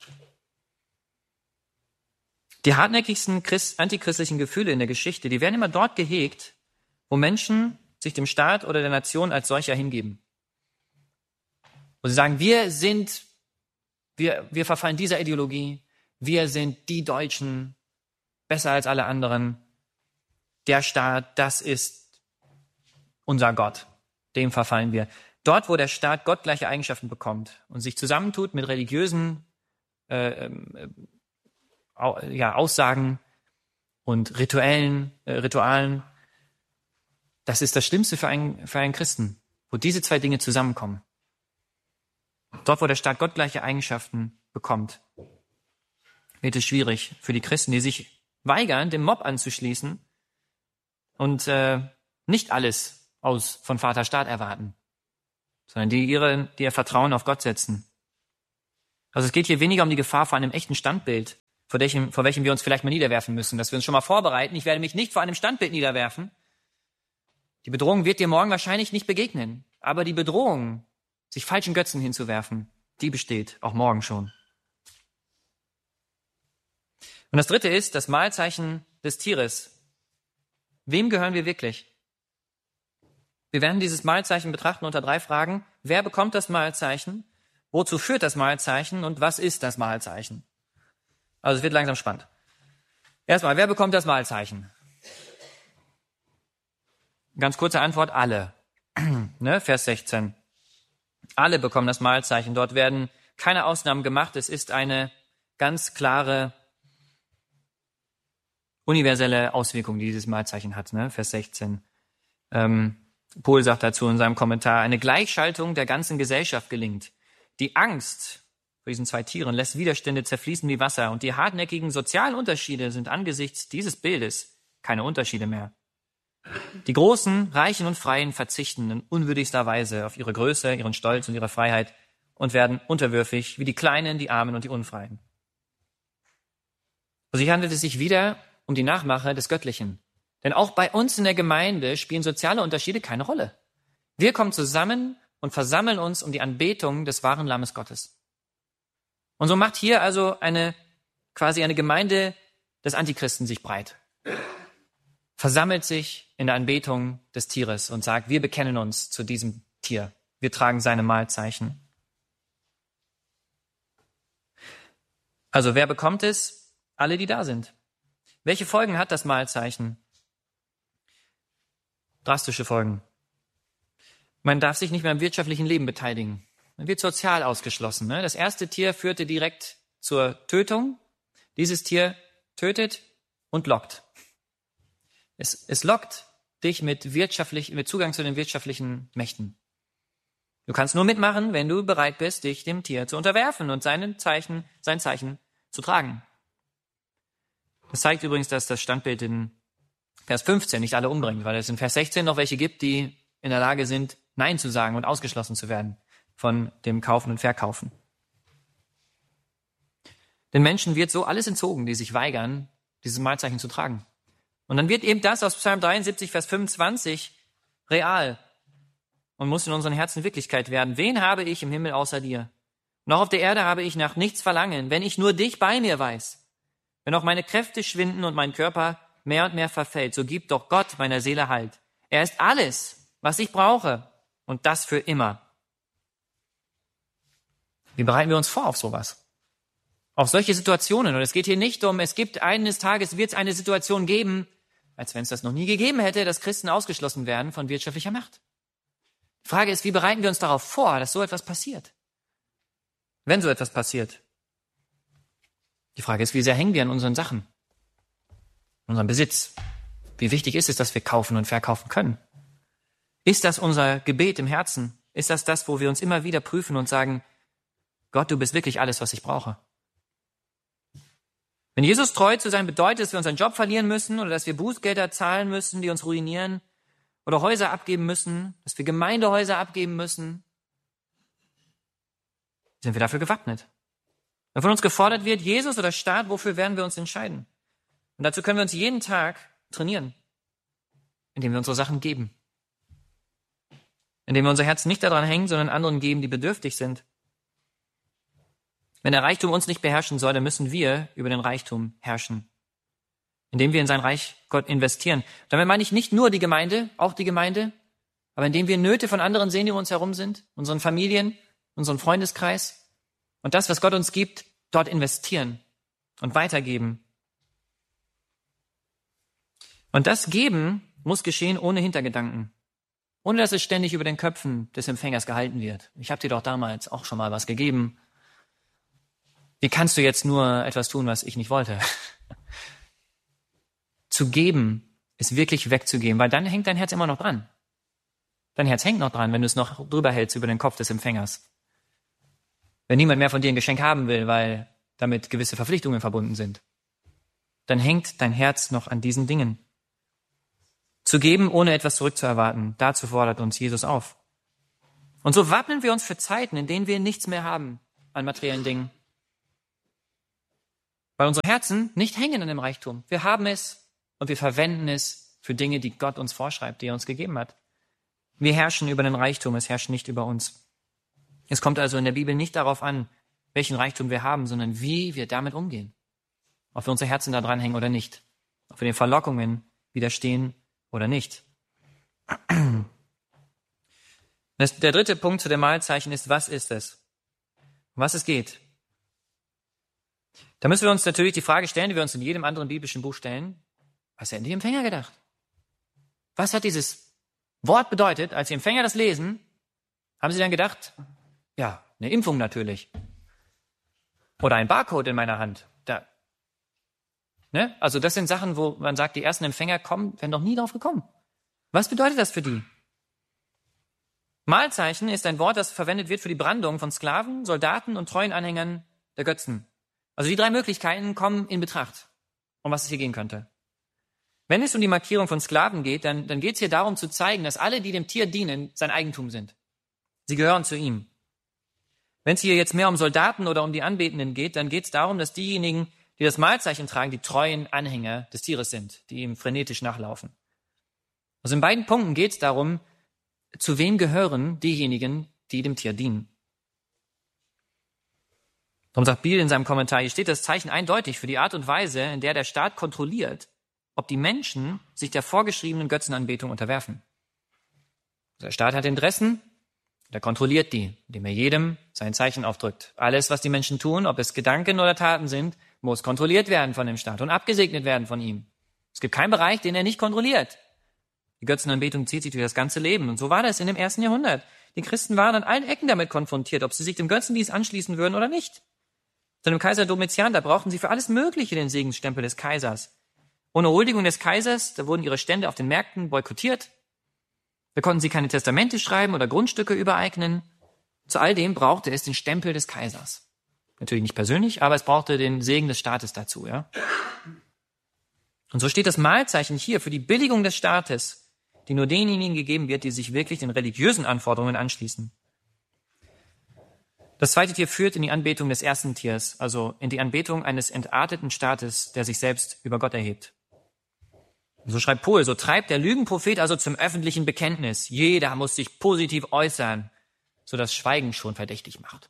Die hartnäckigsten Christ- antichristlichen Gefühle in der Geschichte, die werden immer dort gehegt, wo Menschen sich dem Staat oder der Nation als solcher hingeben. Wo sie sagen, wir sind, wir, wir verfallen dieser Ideologie, wir sind die Deutschen, besser als alle anderen. Der Staat, das ist unser Gott, dem verfallen wir. Dort, wo der Staat gottgleiche Eigenschaften bekommt und sich zusammentut mit religiösen äh, äh, ja, Aussagen und rituellen, äh, Ritualen, das ist das Schlimmste für einen, für einen Christen, wo diese zwei Dinge zusammenkommen. Dort, wo der Staat gottgleiche Eigenschaften bekommt, wird es schwierig für die Christen, die sich weigern, dem Mob anzuschließen und äh, nicht alles aus von Vater Staat erwarten, sondern die, ihre, die ihr Vertrauen auf Gott setzen. Also es geht hier weniger um die Gefahr vor einem echten Standbild, vor welchem, vor welchem wir uns vielleicht mal niederwerfen müssen, dass wir uns schon mal vorbereiten. Ich werde mich nicht vor einem Standbild niederwerfen. Die Bedrohung wird dir morgen wahrscheinlich nicht begegnen. Aber die Bedrohung, sich falschen Götzen hinzuwerfen, die besteht auch morgen schon. Und das dritte ist das Mahlzeichen des Tieres. Wem gehören wir wirklich? Wir werden dieses Mahlzeichen betrachten unter drei Fragen. Wer bekommt das Mahlzeichen? Wozu führt das Mahlzeichen? Und was ist das Mahlzeichen? Also es wird langsam spannend. Erstmal, wer bekommt das Mahlzeichen? Ganz kurze Antwort, alle. ne? Vers sechzehn. Alle bekommen das Mahlzeichen. Dort werden keine Ausnahmen gemacht. Es ist eine ganz klare, universelle Auswirkung, die dieses Mahlzeichen hat. Ne? Vers sechzehn. Ähm, Pohl sagt dazu in seinem Kommentar, eine Gleichschaltung der ganzen Gesellschaft gelingt. Die Angst vor diesen zwei Tieren lässt Widerstände zerfließen wie Wasser und die hartnäckigen sozialen Unterschiede sind angesichts dieses Bildes keine Unterschiede mehr. Die Großen, Reichen und Freien verzichten in unwürdigster Weise auf ihre Größe, ihren Stolz und ihre Freiheit und werden unterwürfig wie die Kleinen, die Armen und die Unfreien. Also hier handelt es sich wieder um die Nachmache des Göttlichen. Denn auch bei uns in der Gemeinde spielen soziale Unterschiede keine Rolle. Wir kommen zusammen und versammeln uns um die Anbetung des wahren Lammes Gottes. Und so macht hier also eine, quasi eine Gemeinde des Antichristen sich breit. Versammelt sich in der Anbetung des Tieres und sagt, wir bekennen uns zu diesem Tier. Wir tragen seine Mahlzeichen. Also wer bekommt es? Alle, die da sind. Welche Folgen hat das Mahlzeichen? Drastische Folgen. Man darf sich nicht mehr am wirtschaftlichen Leben beteiligen. Man wird sozial ausgeschlossen. Ne? Das erste Tier führte direkt zur Tötung. Dieses Tier tötet und lockt. Es, es lockt dich mit, wirtschaftlich, mit Zugang zu den wirtschaftlichen Mächten. Du kannst nur mitmachen, wenn du bereit bist, dich dem Tier zu unterwerfen und seinen Zeichen, sein Zeichen zu tragen. Das zeigt übrigens, dass das Standbild in Vers fünfzehn nicht alle umbringt, weil es in Vers sechzehn noch welche gibt, die in der Lage sind, Nein zu sagen und ausgeschlossen zu werden von dem Kaufen und Verkaufen. Den Menschen wird so alles entzogen, die sich weigern, dieses Mahlzeichen zu tragen. Und dann wird eben das aus Psalm dreiundsiebzig, Vers fünfundzwanzig real und muss in unseren Herzen Wirklichkeit werden. Wen habe ich im Himmel außer dir? Und auch auf der Erde habe ich nach nichts verlangen, wenn ich nur dich bei mir weiß. Wenn auch meine Kräfte schwinden und mein Körper mehr und mehr verfällt, so gibt doch Gott meiner Seele Halt. Er ist alles, was ich brauche, und das für immer. Wie bereiten wir uns vor auf sowas? Auf solche Situationen. Und es geht hier nicht um, es gibt eines Tages, wird es eine Situation geben, als wenn es das noch nie gegeben hätte, dass Christen ausgeschlossen werden von wirtschaftlicher Macht. Die Frage ist, wie bereiten wir uns darauf vor, dass so etwas passiert? Wenn so etwas passiert. Die Frage ist, wie sehr hängen wir an unseren Sachen, an unserem Besitz? Wie wichtig ist es, dass wir kaufen und verkaufen können? Ist das unser Gebet im Herzen? Ist das das, wo wir uns immer wieder prüfen und sagen, Gott, du bist wirklich alles, was ich brauche? Wenn Jesus treu zu sein bedeutet, dass wir unseren Job verlieren müssen oder dass wir Bußgelder zahlen müssen, die uns ruinieren, oder Häuser abgeben müssen, dass wir Gemeindehäuser abgeben müssen, sind wir dafür gewappnet. Wenn von uns gefordert wird, Jesus oder Staat, wofür werden wir uns entscheiden? Und dazu können wir uns jeden Tag trainieren, indem wir unsere Sachen geben. Indem wir unser Herz nicht daran hängen, sondern anderen geben, die bedürftig sind. Wenn der Reichtum uns nicht beherrschen soll, dann müssen wir über den Reichtum herrschen, indem wir in sein Reich Gott investieren. Damit meine ich nicht nur die Gemeinde, auch die Gemeinde, aber indem wir Nöte von anderen sehen, die um uns herum sind, unseren Familien, unseren Freundeskreis und das, was Gott uns gibt, dort investieren und weitergeben. Und das Geben muss geschehen ohne Hintergedanken, ohne dass es ständig über den Köpfen des Empfängers gehalten wird. Ich habe dir doch damals auch schon mal was gegeben. Wie kannst du jetzt nur etwas tun, was ich nicht wollte? Zu geben ist wirklich wegzugeben, weil dann hängt dein Herz immer noch dran. Dein Herz hängt noch dran, wenn du es noch drüber hältst über den Kopf des Empfängers. Wenn niemand mehr von dir ein Geschenk haben will, weil damit gewisse Verpflichtungen verbunden sind, dann hängt dein Herz noch an diesen Dingen. Zu geben, ohne etwas zurückzuerwarten, dazu fordert uns Jesus auf. Und so wappnen wir uns für Zeiten, in denen wir nichts mehr haben an materiellen Dingen. Weil unsere Herzen nicht hängen an dem Reichtum. Wir haben es und wir verwenden es für Dinge, die Gott uns vorschreibt, die er uns gegeben hat. Wir herrschen über den Reichtum, es herrscht nicht über uns. Es kommt also in der Bibel nicht darauf an, welchen Reichtum wir haben, sondern wie wir damit umgehen. Ob wir unsere Herzen da dran hängen oder nicht. Ob wir den Verlockungen widerstehen oder nicht. Das, der dritte Punkt zu dem Mahlzeichen ist, was ist es? Um was es geht. Da müssen wir uns natürlich die Frage stellen, die wir uns in jedem anderen biblischen Buch stellen. Was hätten die Empfänger gedacht? Was hat dieses Wort bedeutet, als die Empfänger das lesen? Haben sie dann gedacht, ja, eine Impfung natürlich. Oder ein Barcode in meiner Hand. Da. Ne? Also das sind Sachen, wo man sagt, die ersten Empfänger kommen, wären noch nie drauf gekommen. Was bedeutet das für die? Mahlzeichen ist ein Wort, das verwendet wird für die Brandung von Sklaven, Soldaten und treuen Anhängern der Götzen. Also die drei Möglichkeiten kommen in Betracht, um was es hier gehen könnte. Wenn es um die Markierung von Sklaven geht, dann, dann geht es hier darum zu zeigen, dass alle, die dem Tier dienen, sein Eigentum sind. Sie gehören zu ihm. Wenn es hier jetzt mehr um Soldaten oder um die Anbetenden geht, dann geht es darum, dass diejenigen, die das Mahlzeichen tragen, die treuen Anhänger des Tieres sind, die ihm frenetisch nachlaufen. Also in beiden Punkten geht es darum, zu wem gehören diejenigen, die dem Tier dienen. Darum sagt Biel in seinem Kommentar, hier steht das Zeichen eindeutig für die Art und Weise, in der der Staat kontrolliert, ob die Menschen sich der vorgeschriebenen Götzenanbetung unterwerfen. Der Staat hat Interessen, der kontrolliert die, indem er jedem sein Zeichen aufdrückt. Alles, was die Menschen tun, ob es Gedanken oder Taten sind, muss kontrolliert werden von dem Staat und abgesegnet werden von ihm. Es gibt keinen Bereich, den er nicht kontrolliert. Die Götzenanbetung zieht sich durch das ganze Leben. Und so war das in dem ersten Jahrhundert. Die Christen waren an allen Ecken damit konfrontiert, ob sie sich dem Götzendienst anschließen würden oder nicht. Zu dem Kaiser Domitian, da brauchten sie für alles Mögliche den Segensstempel des Kaisers. Ohne Huldigung des Kaisers, da wurden ihre Stände auf den Märkten boykottiert. Da konnten sie keine Testamente schreiben oder Grundstücke übereignen. Zu all dem brauchte es den Stempel des Kaisers. Natürlich nicht persönlich, aber es brauchte den Segen des Staates dazu, ja. Und so steht das Mahlzeichen hier für die Billigung des Staates, die nur denjenigen gegeben wird, die sich wirklich den religiösen Anforderungen anschließen. Das zweite Tier führt in die Anbetung des ersten Tiers, also in die Anbetung eines entarteten Staates, der sich selbst über Gott erhebt. So schreibt Pohl, so treibt der Lügenprophet also zum öffentlichen Bekenntnis. Jeder muss sich positiv äußern, so dass Schweigen schon verdächtig macht.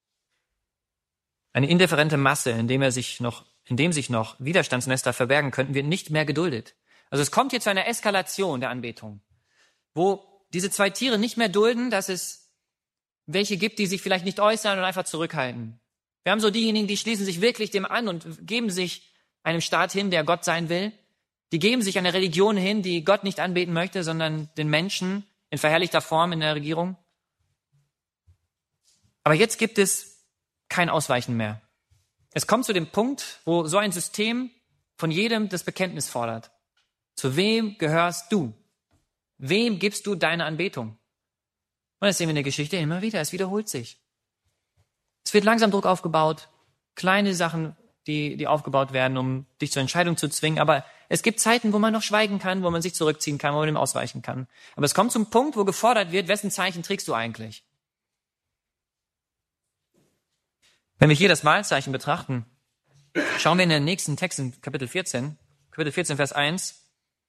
Eine indifferente Masse, in dem er sich noch, in dem sich noch Widerstandsnester verbergen könnten, wird nicht mehr geduldet. Also es kommt hier zu einer Eskalation der Anbetung, wo diese zwei Tiere nicht mehr dulden, dass es welche gibt, die sich vielleicht nicht äußern und einfach zurückhalten. Wir haben so diejenigen, die schließen sich wirklich dem an und geben sich einem Staat hin, der Gott sein will. Die geben sich einer Religion hin, die Gott nicht anbeten möchte, sondern den Menschen in verherrlichter Form in der Regierung. Aber jetzt gibt es kein Ausweichen mehr. Es kommt zu dem Punkt, wo so ein System von jedem das Bekenntnis fordert. Zu wem gehörst du? Wem gibst du deine Anbetung? Und das sehen wir in der Geschichte immer wieder. Es wiederholt sich. Es wird langsam Druck aufgebaut. Kleine Sachen, die, die aufgebaut werden, um dich zur Entscheidung zu zwingen. Aber es gibt Zeiten, wo man noch schweigen kann, wo man sich zurückziehen kann, wo man dem ausweichen kann. Aber es kommt zum Punkt, wo gefordert wird, wessen Zeichen trägst du eigentlich? Wenn wir hier das Mahlzeichen betrachten, schauen wir in den nächsten Text in Kapitel vierzehn, Kapitel vierzehn, Vers eins.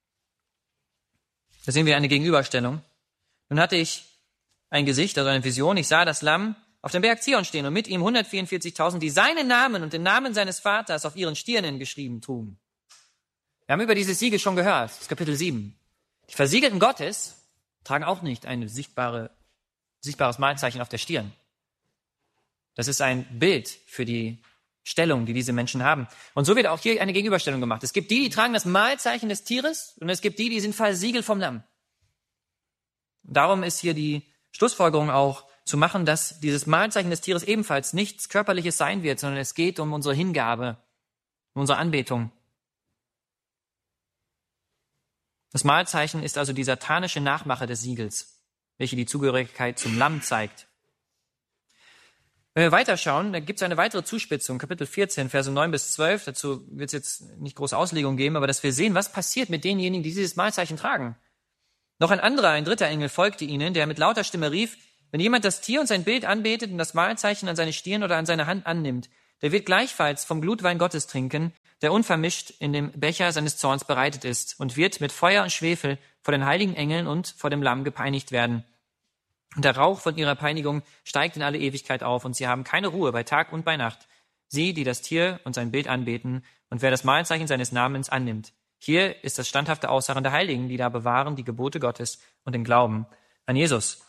Da sehen wir eine Gegenüberstellung. Nun hatte ich ein Gesicht, also eine Vision. Ich sah das Lamm auf dem Berg Zion stehen und mit ihm hundertvierundvierzigtausend, die seinen Namen und den Namen seines Vaters auf ihren Stirnen geschrieben trugen. Wir haben über dieses Siegel schon gehört, das ist Kapitel sieben. Die Versiegelten Gottes tragen auch nicht ein sichtbare, sichtbares Mahlzeichen auf der Stirn. Das ist ein Bild für die Stellung, die diese Menschen haben. Und so wird auch hier eine Gegenüberstellung gemacht. Es gibt die, die tragen das Mahlzeichen des Tieres und es gibt die, die sind versiegelt vom Lamm. Darum ist hier die Schlussfolgerung auch zu machen, dass dieses Mahlzeichen des Tieres ebenfalls nichts Körperliches sein wird, sondern es geht um unsere Hingabe, um unsere Anbetung. Das Mahlzeichen ist also die satanische Nachmache des Siegels, welche die Zugehörigkeit zum Lamm zeigt. Wenn wir weiterschauen, dann gibt es eine weitere Zuspitzung, Kapitel vierzehn, Verse neun bis zwölf. Dazu wird es jetzt nicht große Auslegung geben, aber dass wir sehen, was passiert mit denjenigen, die dieses Mahlzeichen tragen. Noch ein anderer, ein dritter Engel folgte ihnen, der mit lauter Stimme rief, wenn jemand das Tier und sein Bild anbetet und das Mahlzeichen an seine Stirn oder an seine Hand annimmt, der wird gleichfalls vom Glutwein Gottes trinken, der unvermischt in dem Becher seines Zorns bereitet ist und wird mit Feuer und Schwefel vor den heiligen Engeln und vor dem Lamm gepeinigt werden. Und der Rauch von ihrer Peinigung steigt in alle Ewigkeit auf und sie haben keine Ruhe bei Tag und bei Nacht. Sie, die das Tier und sein Bild anbeten und wer das Mahlzeichen seines Namens annimmt. Hier ist das standhafte Ausharren der Heiligen, die da bewahren die Gebote Gottes und den Glauben an Jesus.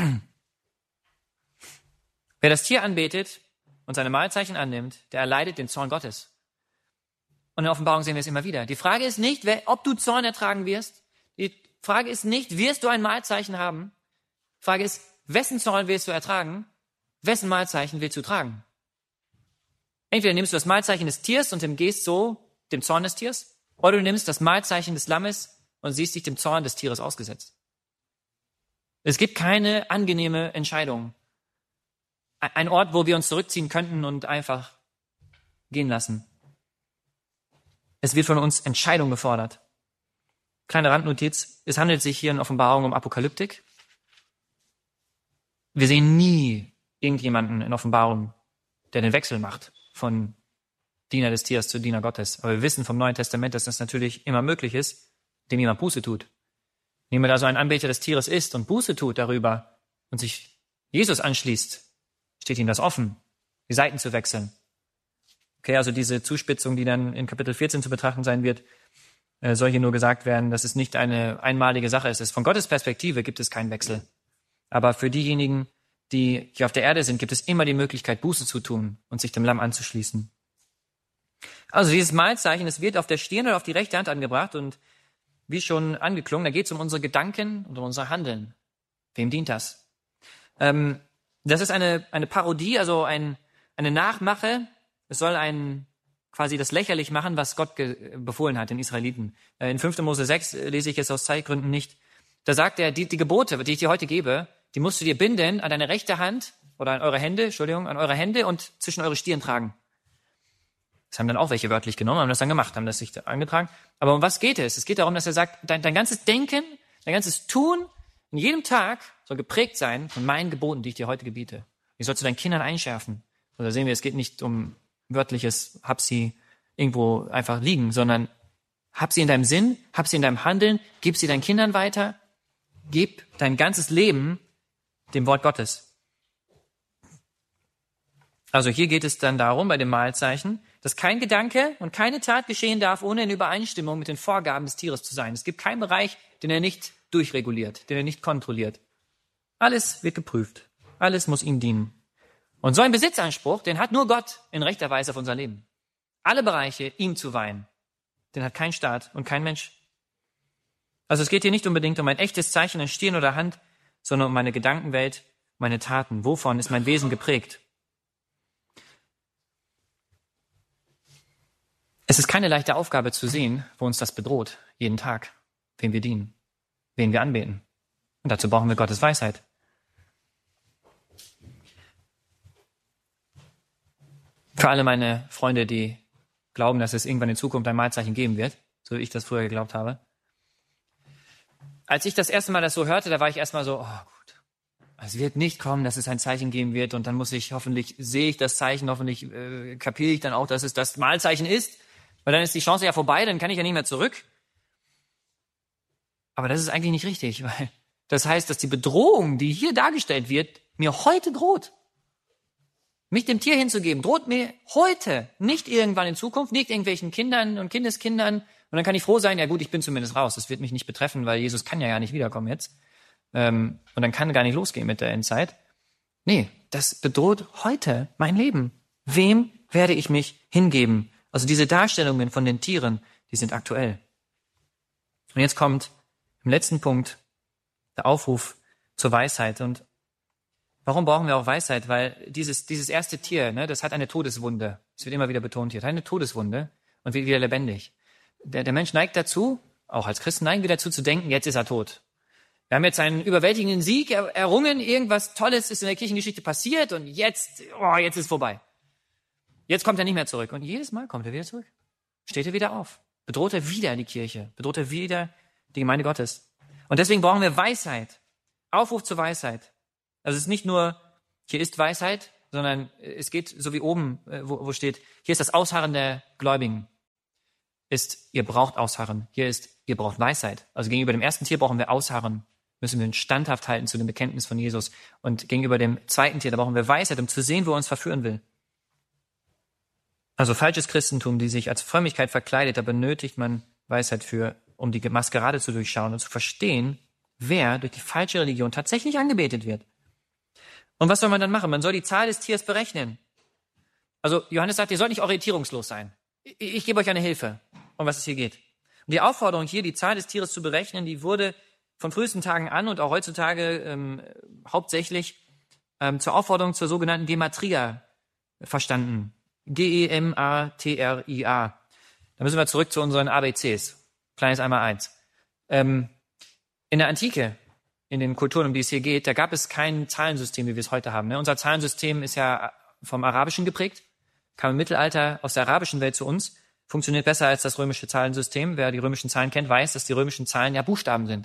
Wer das Tier anbetet und seine Mahlzeichen annimmt, der erleidet den Zorn Gottes. Und in der Offenbarung sehen wir es immer wieder. Die Frage ist nicht, wer, ob du Zorn ertragen wirst. Die Frage ist nicht, wirst du ein Mahlzeichen haben. Die Frage ist, wessen Zorn willst du ertragen? Wessen Mahlzeichen willst du tragen? Entweder nimmst du das Mahlzeichen des Tiers und gehst so dem Zorn des Tiers, oder du nimmst das Mahlzeichen des Lammes und siehst dich dem Zorn des Tieres ausgesetzt. Es gibt keine angenehme Entscheidung. Ein Ort, wo wir uns zurückziehen könnten und einfach gehen lassen. Es wird von uns Entscheidung gefordert. Kleine Randnotiz, es handelt sich hier in Offenbarung um Apokalyptik. Wir sehen nie irgendjemanden in Offenbarung, der den Wechsel macht von Diener des Tiers zu Diener Gottes. Aber wir wissen vom Neuen Testament, dass das natürlich immer möglich ist, indem jemand Buße tut. Wenn jemand also ein Anbeter des Tieres ist und Buße tut darüber und sich Jesus anschließt, steht ihm das offen, die Seiten zu wechseln. Okay, also diese Zuspitzung, die dann in Kapitel vierzehn zu betrachten sein wird, äh, soll hier nur gesagt werden, dass es nicht eine einmalige Sache ist. Von Gottes Perspektive gibt es keinen Wechsel. Aber für diejenigen, die hier auf der Erde sind, gibt es immer die Möglichkeit, Buße zu tun und sich dem Lamm anzuschließen. Also dieses Mahlzeichen, es wird auf der Stirn oder auf die rechte Hand angebracht und wie schon angeklungen, da geht es um unsere Gedanken und um unser Handeln. Wem dient das? Ähm, das ist eine, eine Parodie, also ein, eine Nachmache. Es soll ein, quasi das lächerlich machen, was Gott ge- befohlen hat den Israeliten. Äh, in fünfter Mose sechs äh, lese ich es aus Zeitgründen nicht. Da sagt er, die, die Gebote, die ich dir heute gebe, die musst du dir binden an deine rechte Hand oder an eure Hände, Entschuldigung, an eure Hände und zwischen eure Stirn tragen. Das haben dann auch welche wörtlich genommen, haben das dann gemacht, haben das sich da angetragen. Aber um was geht es? Es geht darum, dass er sagt, dein, dein ganzes Denken, dein ganzes Tun in jedem Tag soll geprägt sein von meinen Geboten, die ich dir heute gebiete. Die sollst du deinen Kindern einschärfen. Und da sehen wir, es geht nicht um wörtliches, hab sie irgendwo einfach liegen, sondern hab sie in deinem Sinn, hab sie in deinem Handeln, gib sie deinen Kindern weiter, gib dein ganzes Leben dem Wort Gottes. Also hier geht es dann darum, bei dem Mahlzeichen, dass kein Gedanke und keine Tat geschehen darf, ohne in Übereinstimmung mit den Vorgaben des Tieres zu sein. Es gibt keinen Bereich, den er nicht durchreguliert, den er nicht kontrolliert. Alles wird geprüft. Alles muss ihm dienen. Und so ein Besitzanspruch, den hat nur Gott in rechter Weise auf unser Leben. Alle Bereiche ihm zu weihen, den hat kein Staat und kein Mensch. Also es geht hier nicht unbedingt um ein echtes Zeichen an Stirn oder Hand, sondern um meine Gedankenwelt, meine Taten. Wovon ist mein Wesen geprägt? Es ist keine leichte Aufgabe zu sehen, wo uns das bedroht, jeden Tag, wem wir dienen, wen wir anbeten. Und dazu brauchen wir Gottes Weisheit. Für alle meine Freunde, die glauben, dass es irgendwann in Zukunft ein Malzeichen geben wird, so wie ich das früher geglaubt habe. Als ich das erste Mal das so hörte, da war ich erstmal so, oh gut, es wird nicht kommen, dass es ein Zeichen geben wird und dann muss ich, hoffentlich sehe ich das Zeichen, hoffentlich äh, kapiere ich dann auch, dass es das Malzeichen ist, weil dann ist die Chance ja vorbei, dann kann ich ja nicht mehr zurück. Aber das ist eigentlich nicht richtig, weil das heißt, dass die Bedrohung, die hier dargestellt wird, mir heute droht. Mich dem Tier hinzugeben, droht mir heute, nicht irgendwann in Zukunft, nicht irgendwelchen Kindern und Kindeskindern. Und dann kann ich froh sein, ja gut, ich bin zumindest raus. Das wird mich nicht betreffen, weil Jesus kann ja gar nicht wiederkommen jetzt. Ähm, und dann kann gar nicht losgehen mit der Endzeit. Nee, das bedroht heute mein Leben. Wem werde ich mich hingeben? Also diese Darstellungen von den Tieren, die sind aktuell. Und jetzt kommt im letzten Punkt der Aufruf zur Weisheit. Und warum brauchen wir auch Weisheit? Weil dieses, dieses erste Tier, ne, das hat eine Todeswunde. Das wird immer wieder betont hier. Hat eine Todeswunde und wird wieder lebendig. Der, der Mensch neigt dazu, auch als Christen neigen wir dazu zu denken, jetzt ist er tot. Wir haben jetzt einen überwältigenden Sieg er, errungen, irgendwas Tolles ist in der Kirchengeschichte passiert und jetzt, oh, jetzt ist vorbei. Jetzt kommt er nicht mehr zurück. Und jedes Mal kommt er wieder zurück. Steht er wieder auf. Bedroht er wieder die Kirche. Bedroht er wieder die Gemeinde Gottes. Und deswegen brauchen wir Weisheit. Aufruf zur Weisheit. Also es ist nicht nur, hier ist Weisheit, sondern es geht so wie oben, wo, wo steht, hier ist das Ausharren der Gläubigen. Ist, ihr braucht Ausharren. Hier ist, ihr braucht Weisheit. Also gegenüber dem ersten Tier brauchen wir Ausharren. Müssen wir uns standhaft halten zu dem Bekenntnis von Jesus. Und gegenüber dem zweiten Tier, da brauchen wir Weisheit, um zu sehen, wo er uns verführen will. Also falsches Christentum, die sich als Frömmigkeit verkleidet, da benötigt man Weisheit für, um die Maskerade zu durchschauen und zu verstehen, wer durch die falsche Religion tatsächlich angebetet wird. Und was soll man dann machen? Man soll die Zahl des Tiers berechnen. Also Johannes sagt, ihr sollt nicht orientierungslos sein. Ich, ich gebe euch eine Hilfe, um was es hier geht. Und die Aufforderung hier, die Zahl des Tieres zu berechnen, die wurde von frühesten Tagen an und auch heutzutage ähm, hauptsächlich ähm, zur Aufforderung zur sogenannten Gematria verstanden. G E M A T R I A. Da müssen wir zurück zu unseren A B Cs. Kleines einmal eins. Ähm, in der Antike, in den Kulturen, um die es hier geht, da gab es kein Zahlensystem, wie wir es heute haben. Ne? Unser Zahlensystem ist ja vom Arabischen geprägt, kam im Mittelalter aus der arabischen Welt zu uns, funktioniert besser als das römische Zahlensystem. Wer die römischen Zahlen kennt, weiß, dass die römischen Zahlen ja Buchstaben sind.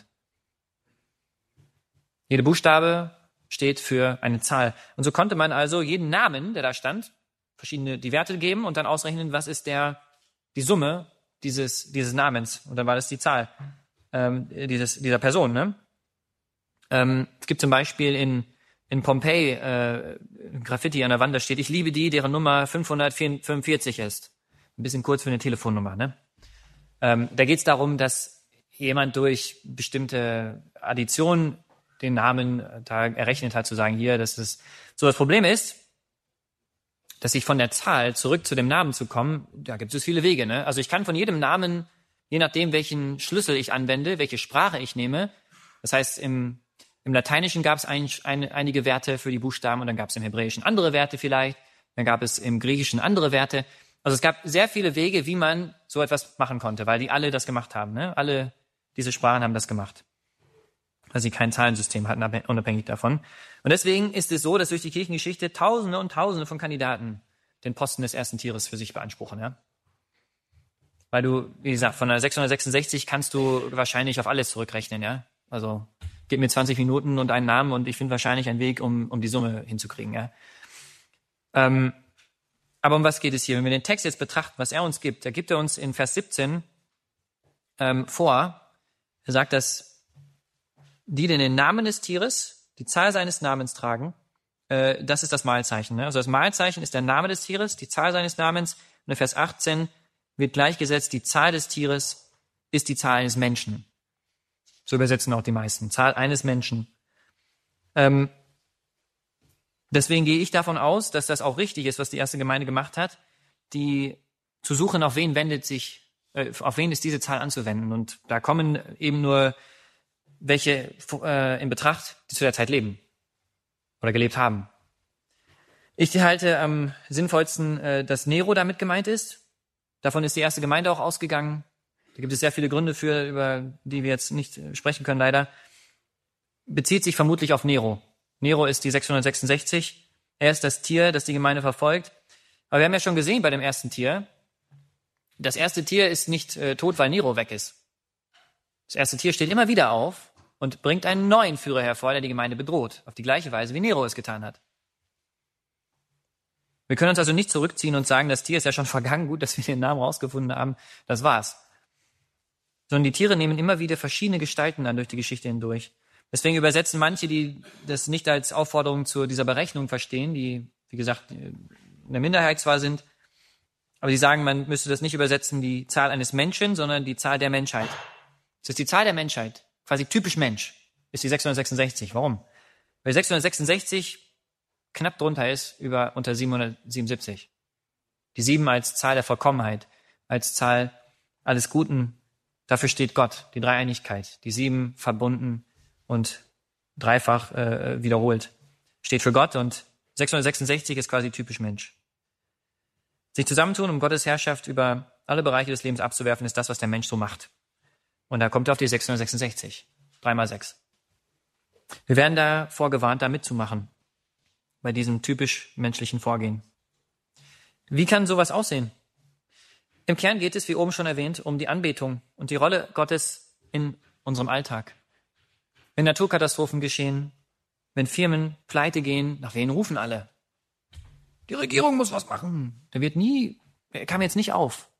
Jede Buchstabe steht für eine Zahl. Und so konnte man also jeden Namen, der da stand, verschiedene die Werte geben und dann ausrechnen, was ist der die Summe dieses dieses Namens. Und dann war das die Zahl ähm, dieses dieser Person. Ne? Ähm, es gibt zum Beispiel in in Pompeji äh, Graffiti an der Wand, da steht, ich liebe die, deren Nummer fünfhundertfünfundvierzig ist. Ein bisschen kurz für eine Telefonnummer. Ne? Ähm, da geht es darum, dass jemand durch bestimmte Addition den Namen da errechnet hat, zu sagen, hier, das ist so. Das Problem ist, dass ich von der Zahl zurück zu dem Namen zu kommen, da gibt es viele Wege. Ne? Also ich kann von jedem Namen, je nachdem, welchen Schlüssel ich anwende, welche Sprache ich nehme, das heißt, im, im Lateinischen gab es ein, ein, einige Werte für die Buchstaben und dann gab es im Hebräischen andere Werte vielleicht, dann gab es im Griechischen andere Werte. Also es gab sehr viele Wege, wie man so etwas machen konnte, weil die alle das gemacht haben. Ne? Alle diese Sprachen haben das gemacht, weil sie kein Zahlensystem hatten, unabhängig davon. Und deswegen ist es so, dass durch die Kirchengeschichte Tausende und Tausende von Kandidaten den Posten des ersten Tieres für sich beanspruchen. Ja? Weil du, wie gesagt, von der sechshundertsechsundsechzig kannst du wahrscheinlich auf alles zurückrechnen. Ja? Also gib mir zwanzig Minuten und einen Namen und ich finde wahrscheinlich einen Weg, um, um die Summe hinzukriegen. Ja? Ähm, aber um was geht es hier? Wenn wir den Text jetzt betrachten, was er uns gibt, da gibt er uns in Vers siebzehn ähm, vor, er sagt, dass die, die den Namen des Tieres, die Zahl seines Namens tragen, äh, das ist das Mahlzeichen. Ne? Also das Mahlzeichen ist der Name des Tieres, die Zahl seines Namens. Und in Vers achtzehn wird gleichgesetzt, die Zahl des Tieres ist die Zahl eines Menschen. So übersetzen auch die meisten. Zahl eines Menschen. Ähm, deswegen gehe ich davon aus, dass das auch richtig ist, was die erste Gemeinde gemacht hat, die zu suchen, auf wen wendet sich, äh, auf wen ist diese Zahl anzuwenden. Und da kommen eben nur welche äh, in Betracht, die zu der Zeit leben oder gelebt haben. Ich halte am sinnvollsten, äh, dass Nero damit gemeint ist. Davon ist die erste Gemeinde auch ausgegangen. Da gibt es sehr viele Gründe für, über die wir jetzt nicht sprechen können, leider. Bezieht sich vermutlich auf Nero. Nero ist die sechshundertsechsundsechzig. Er ist das Tier, das die Gemeinde verfolgt. Aber wir haben ja schon gesehen bei dem ersten Tier, Das erste Tier ist nicht äh, tot, weil Nero weg ist. Das erste Tier steht immer wieder auf und bringt einen neuen Führer hervor, der die Gemeinde bedroht, auf die gleiche Weise, wie Nero es getan hat. Wir können uns also nicht zurückziehen und sagen, das Tier ist ja schon vergangen, gut, dass wir den Namen rausgefunden haben, das war's. Sondern die Tiere nehmen immer wieder verschiedene Gestalten an durch die Geschichte hindurch. Deswegen übersetzen manche, die das nicht als Aufforderung zu dieser Berechnung verstehen, die, wie gesagt, in der Minderheit zwar sind, aber sie sagen, man müsste das nicht übersetzen, die Zahl eines Menschen, sondern die Zahl der Menschheit. Es ist die Zahl der Menschheit, quasi typisch Mensch, ist die sechshundertsechsundsechzig. Warum? Weil sechshundertsechsundsechzig knapp drunter ist über unter siebenhundertsiebenundsiebzig. Die sieben als Zahl der Vollkommenheit, als Zahl alles Guten. Dafür steht Gott, die Dreieinigkeit. Die sieben verbunden und dreifach äh, wiederholt. Steht für Gott und sechshundertsechsundsechzig ist quasi typisch Mensch. Sich zusammentun, um Gottes Herrschaft über alle Bereiche des Lebens abzuwerfen, ist das, was der Mensch so macht. Und da kommt er auf die sechshundertsechsundsechzig. Drei mal sechs. Wir werden davor gewarnt, da mitzumachen. Bei diesem typisch menschlichen Vorgehen. Wie kann sowas aussehen? Im Kern geht es, wie oben schon erwähnt, um die Anbetung und die Rolle Gottes in unserem Alltag. Wenn Naturkatastrophen geschehen, wenn Firmen pleite gehen, nach wen rufen alle? Die Regierung muss was machen. Da wird nie, er kam jetzt nicht auf.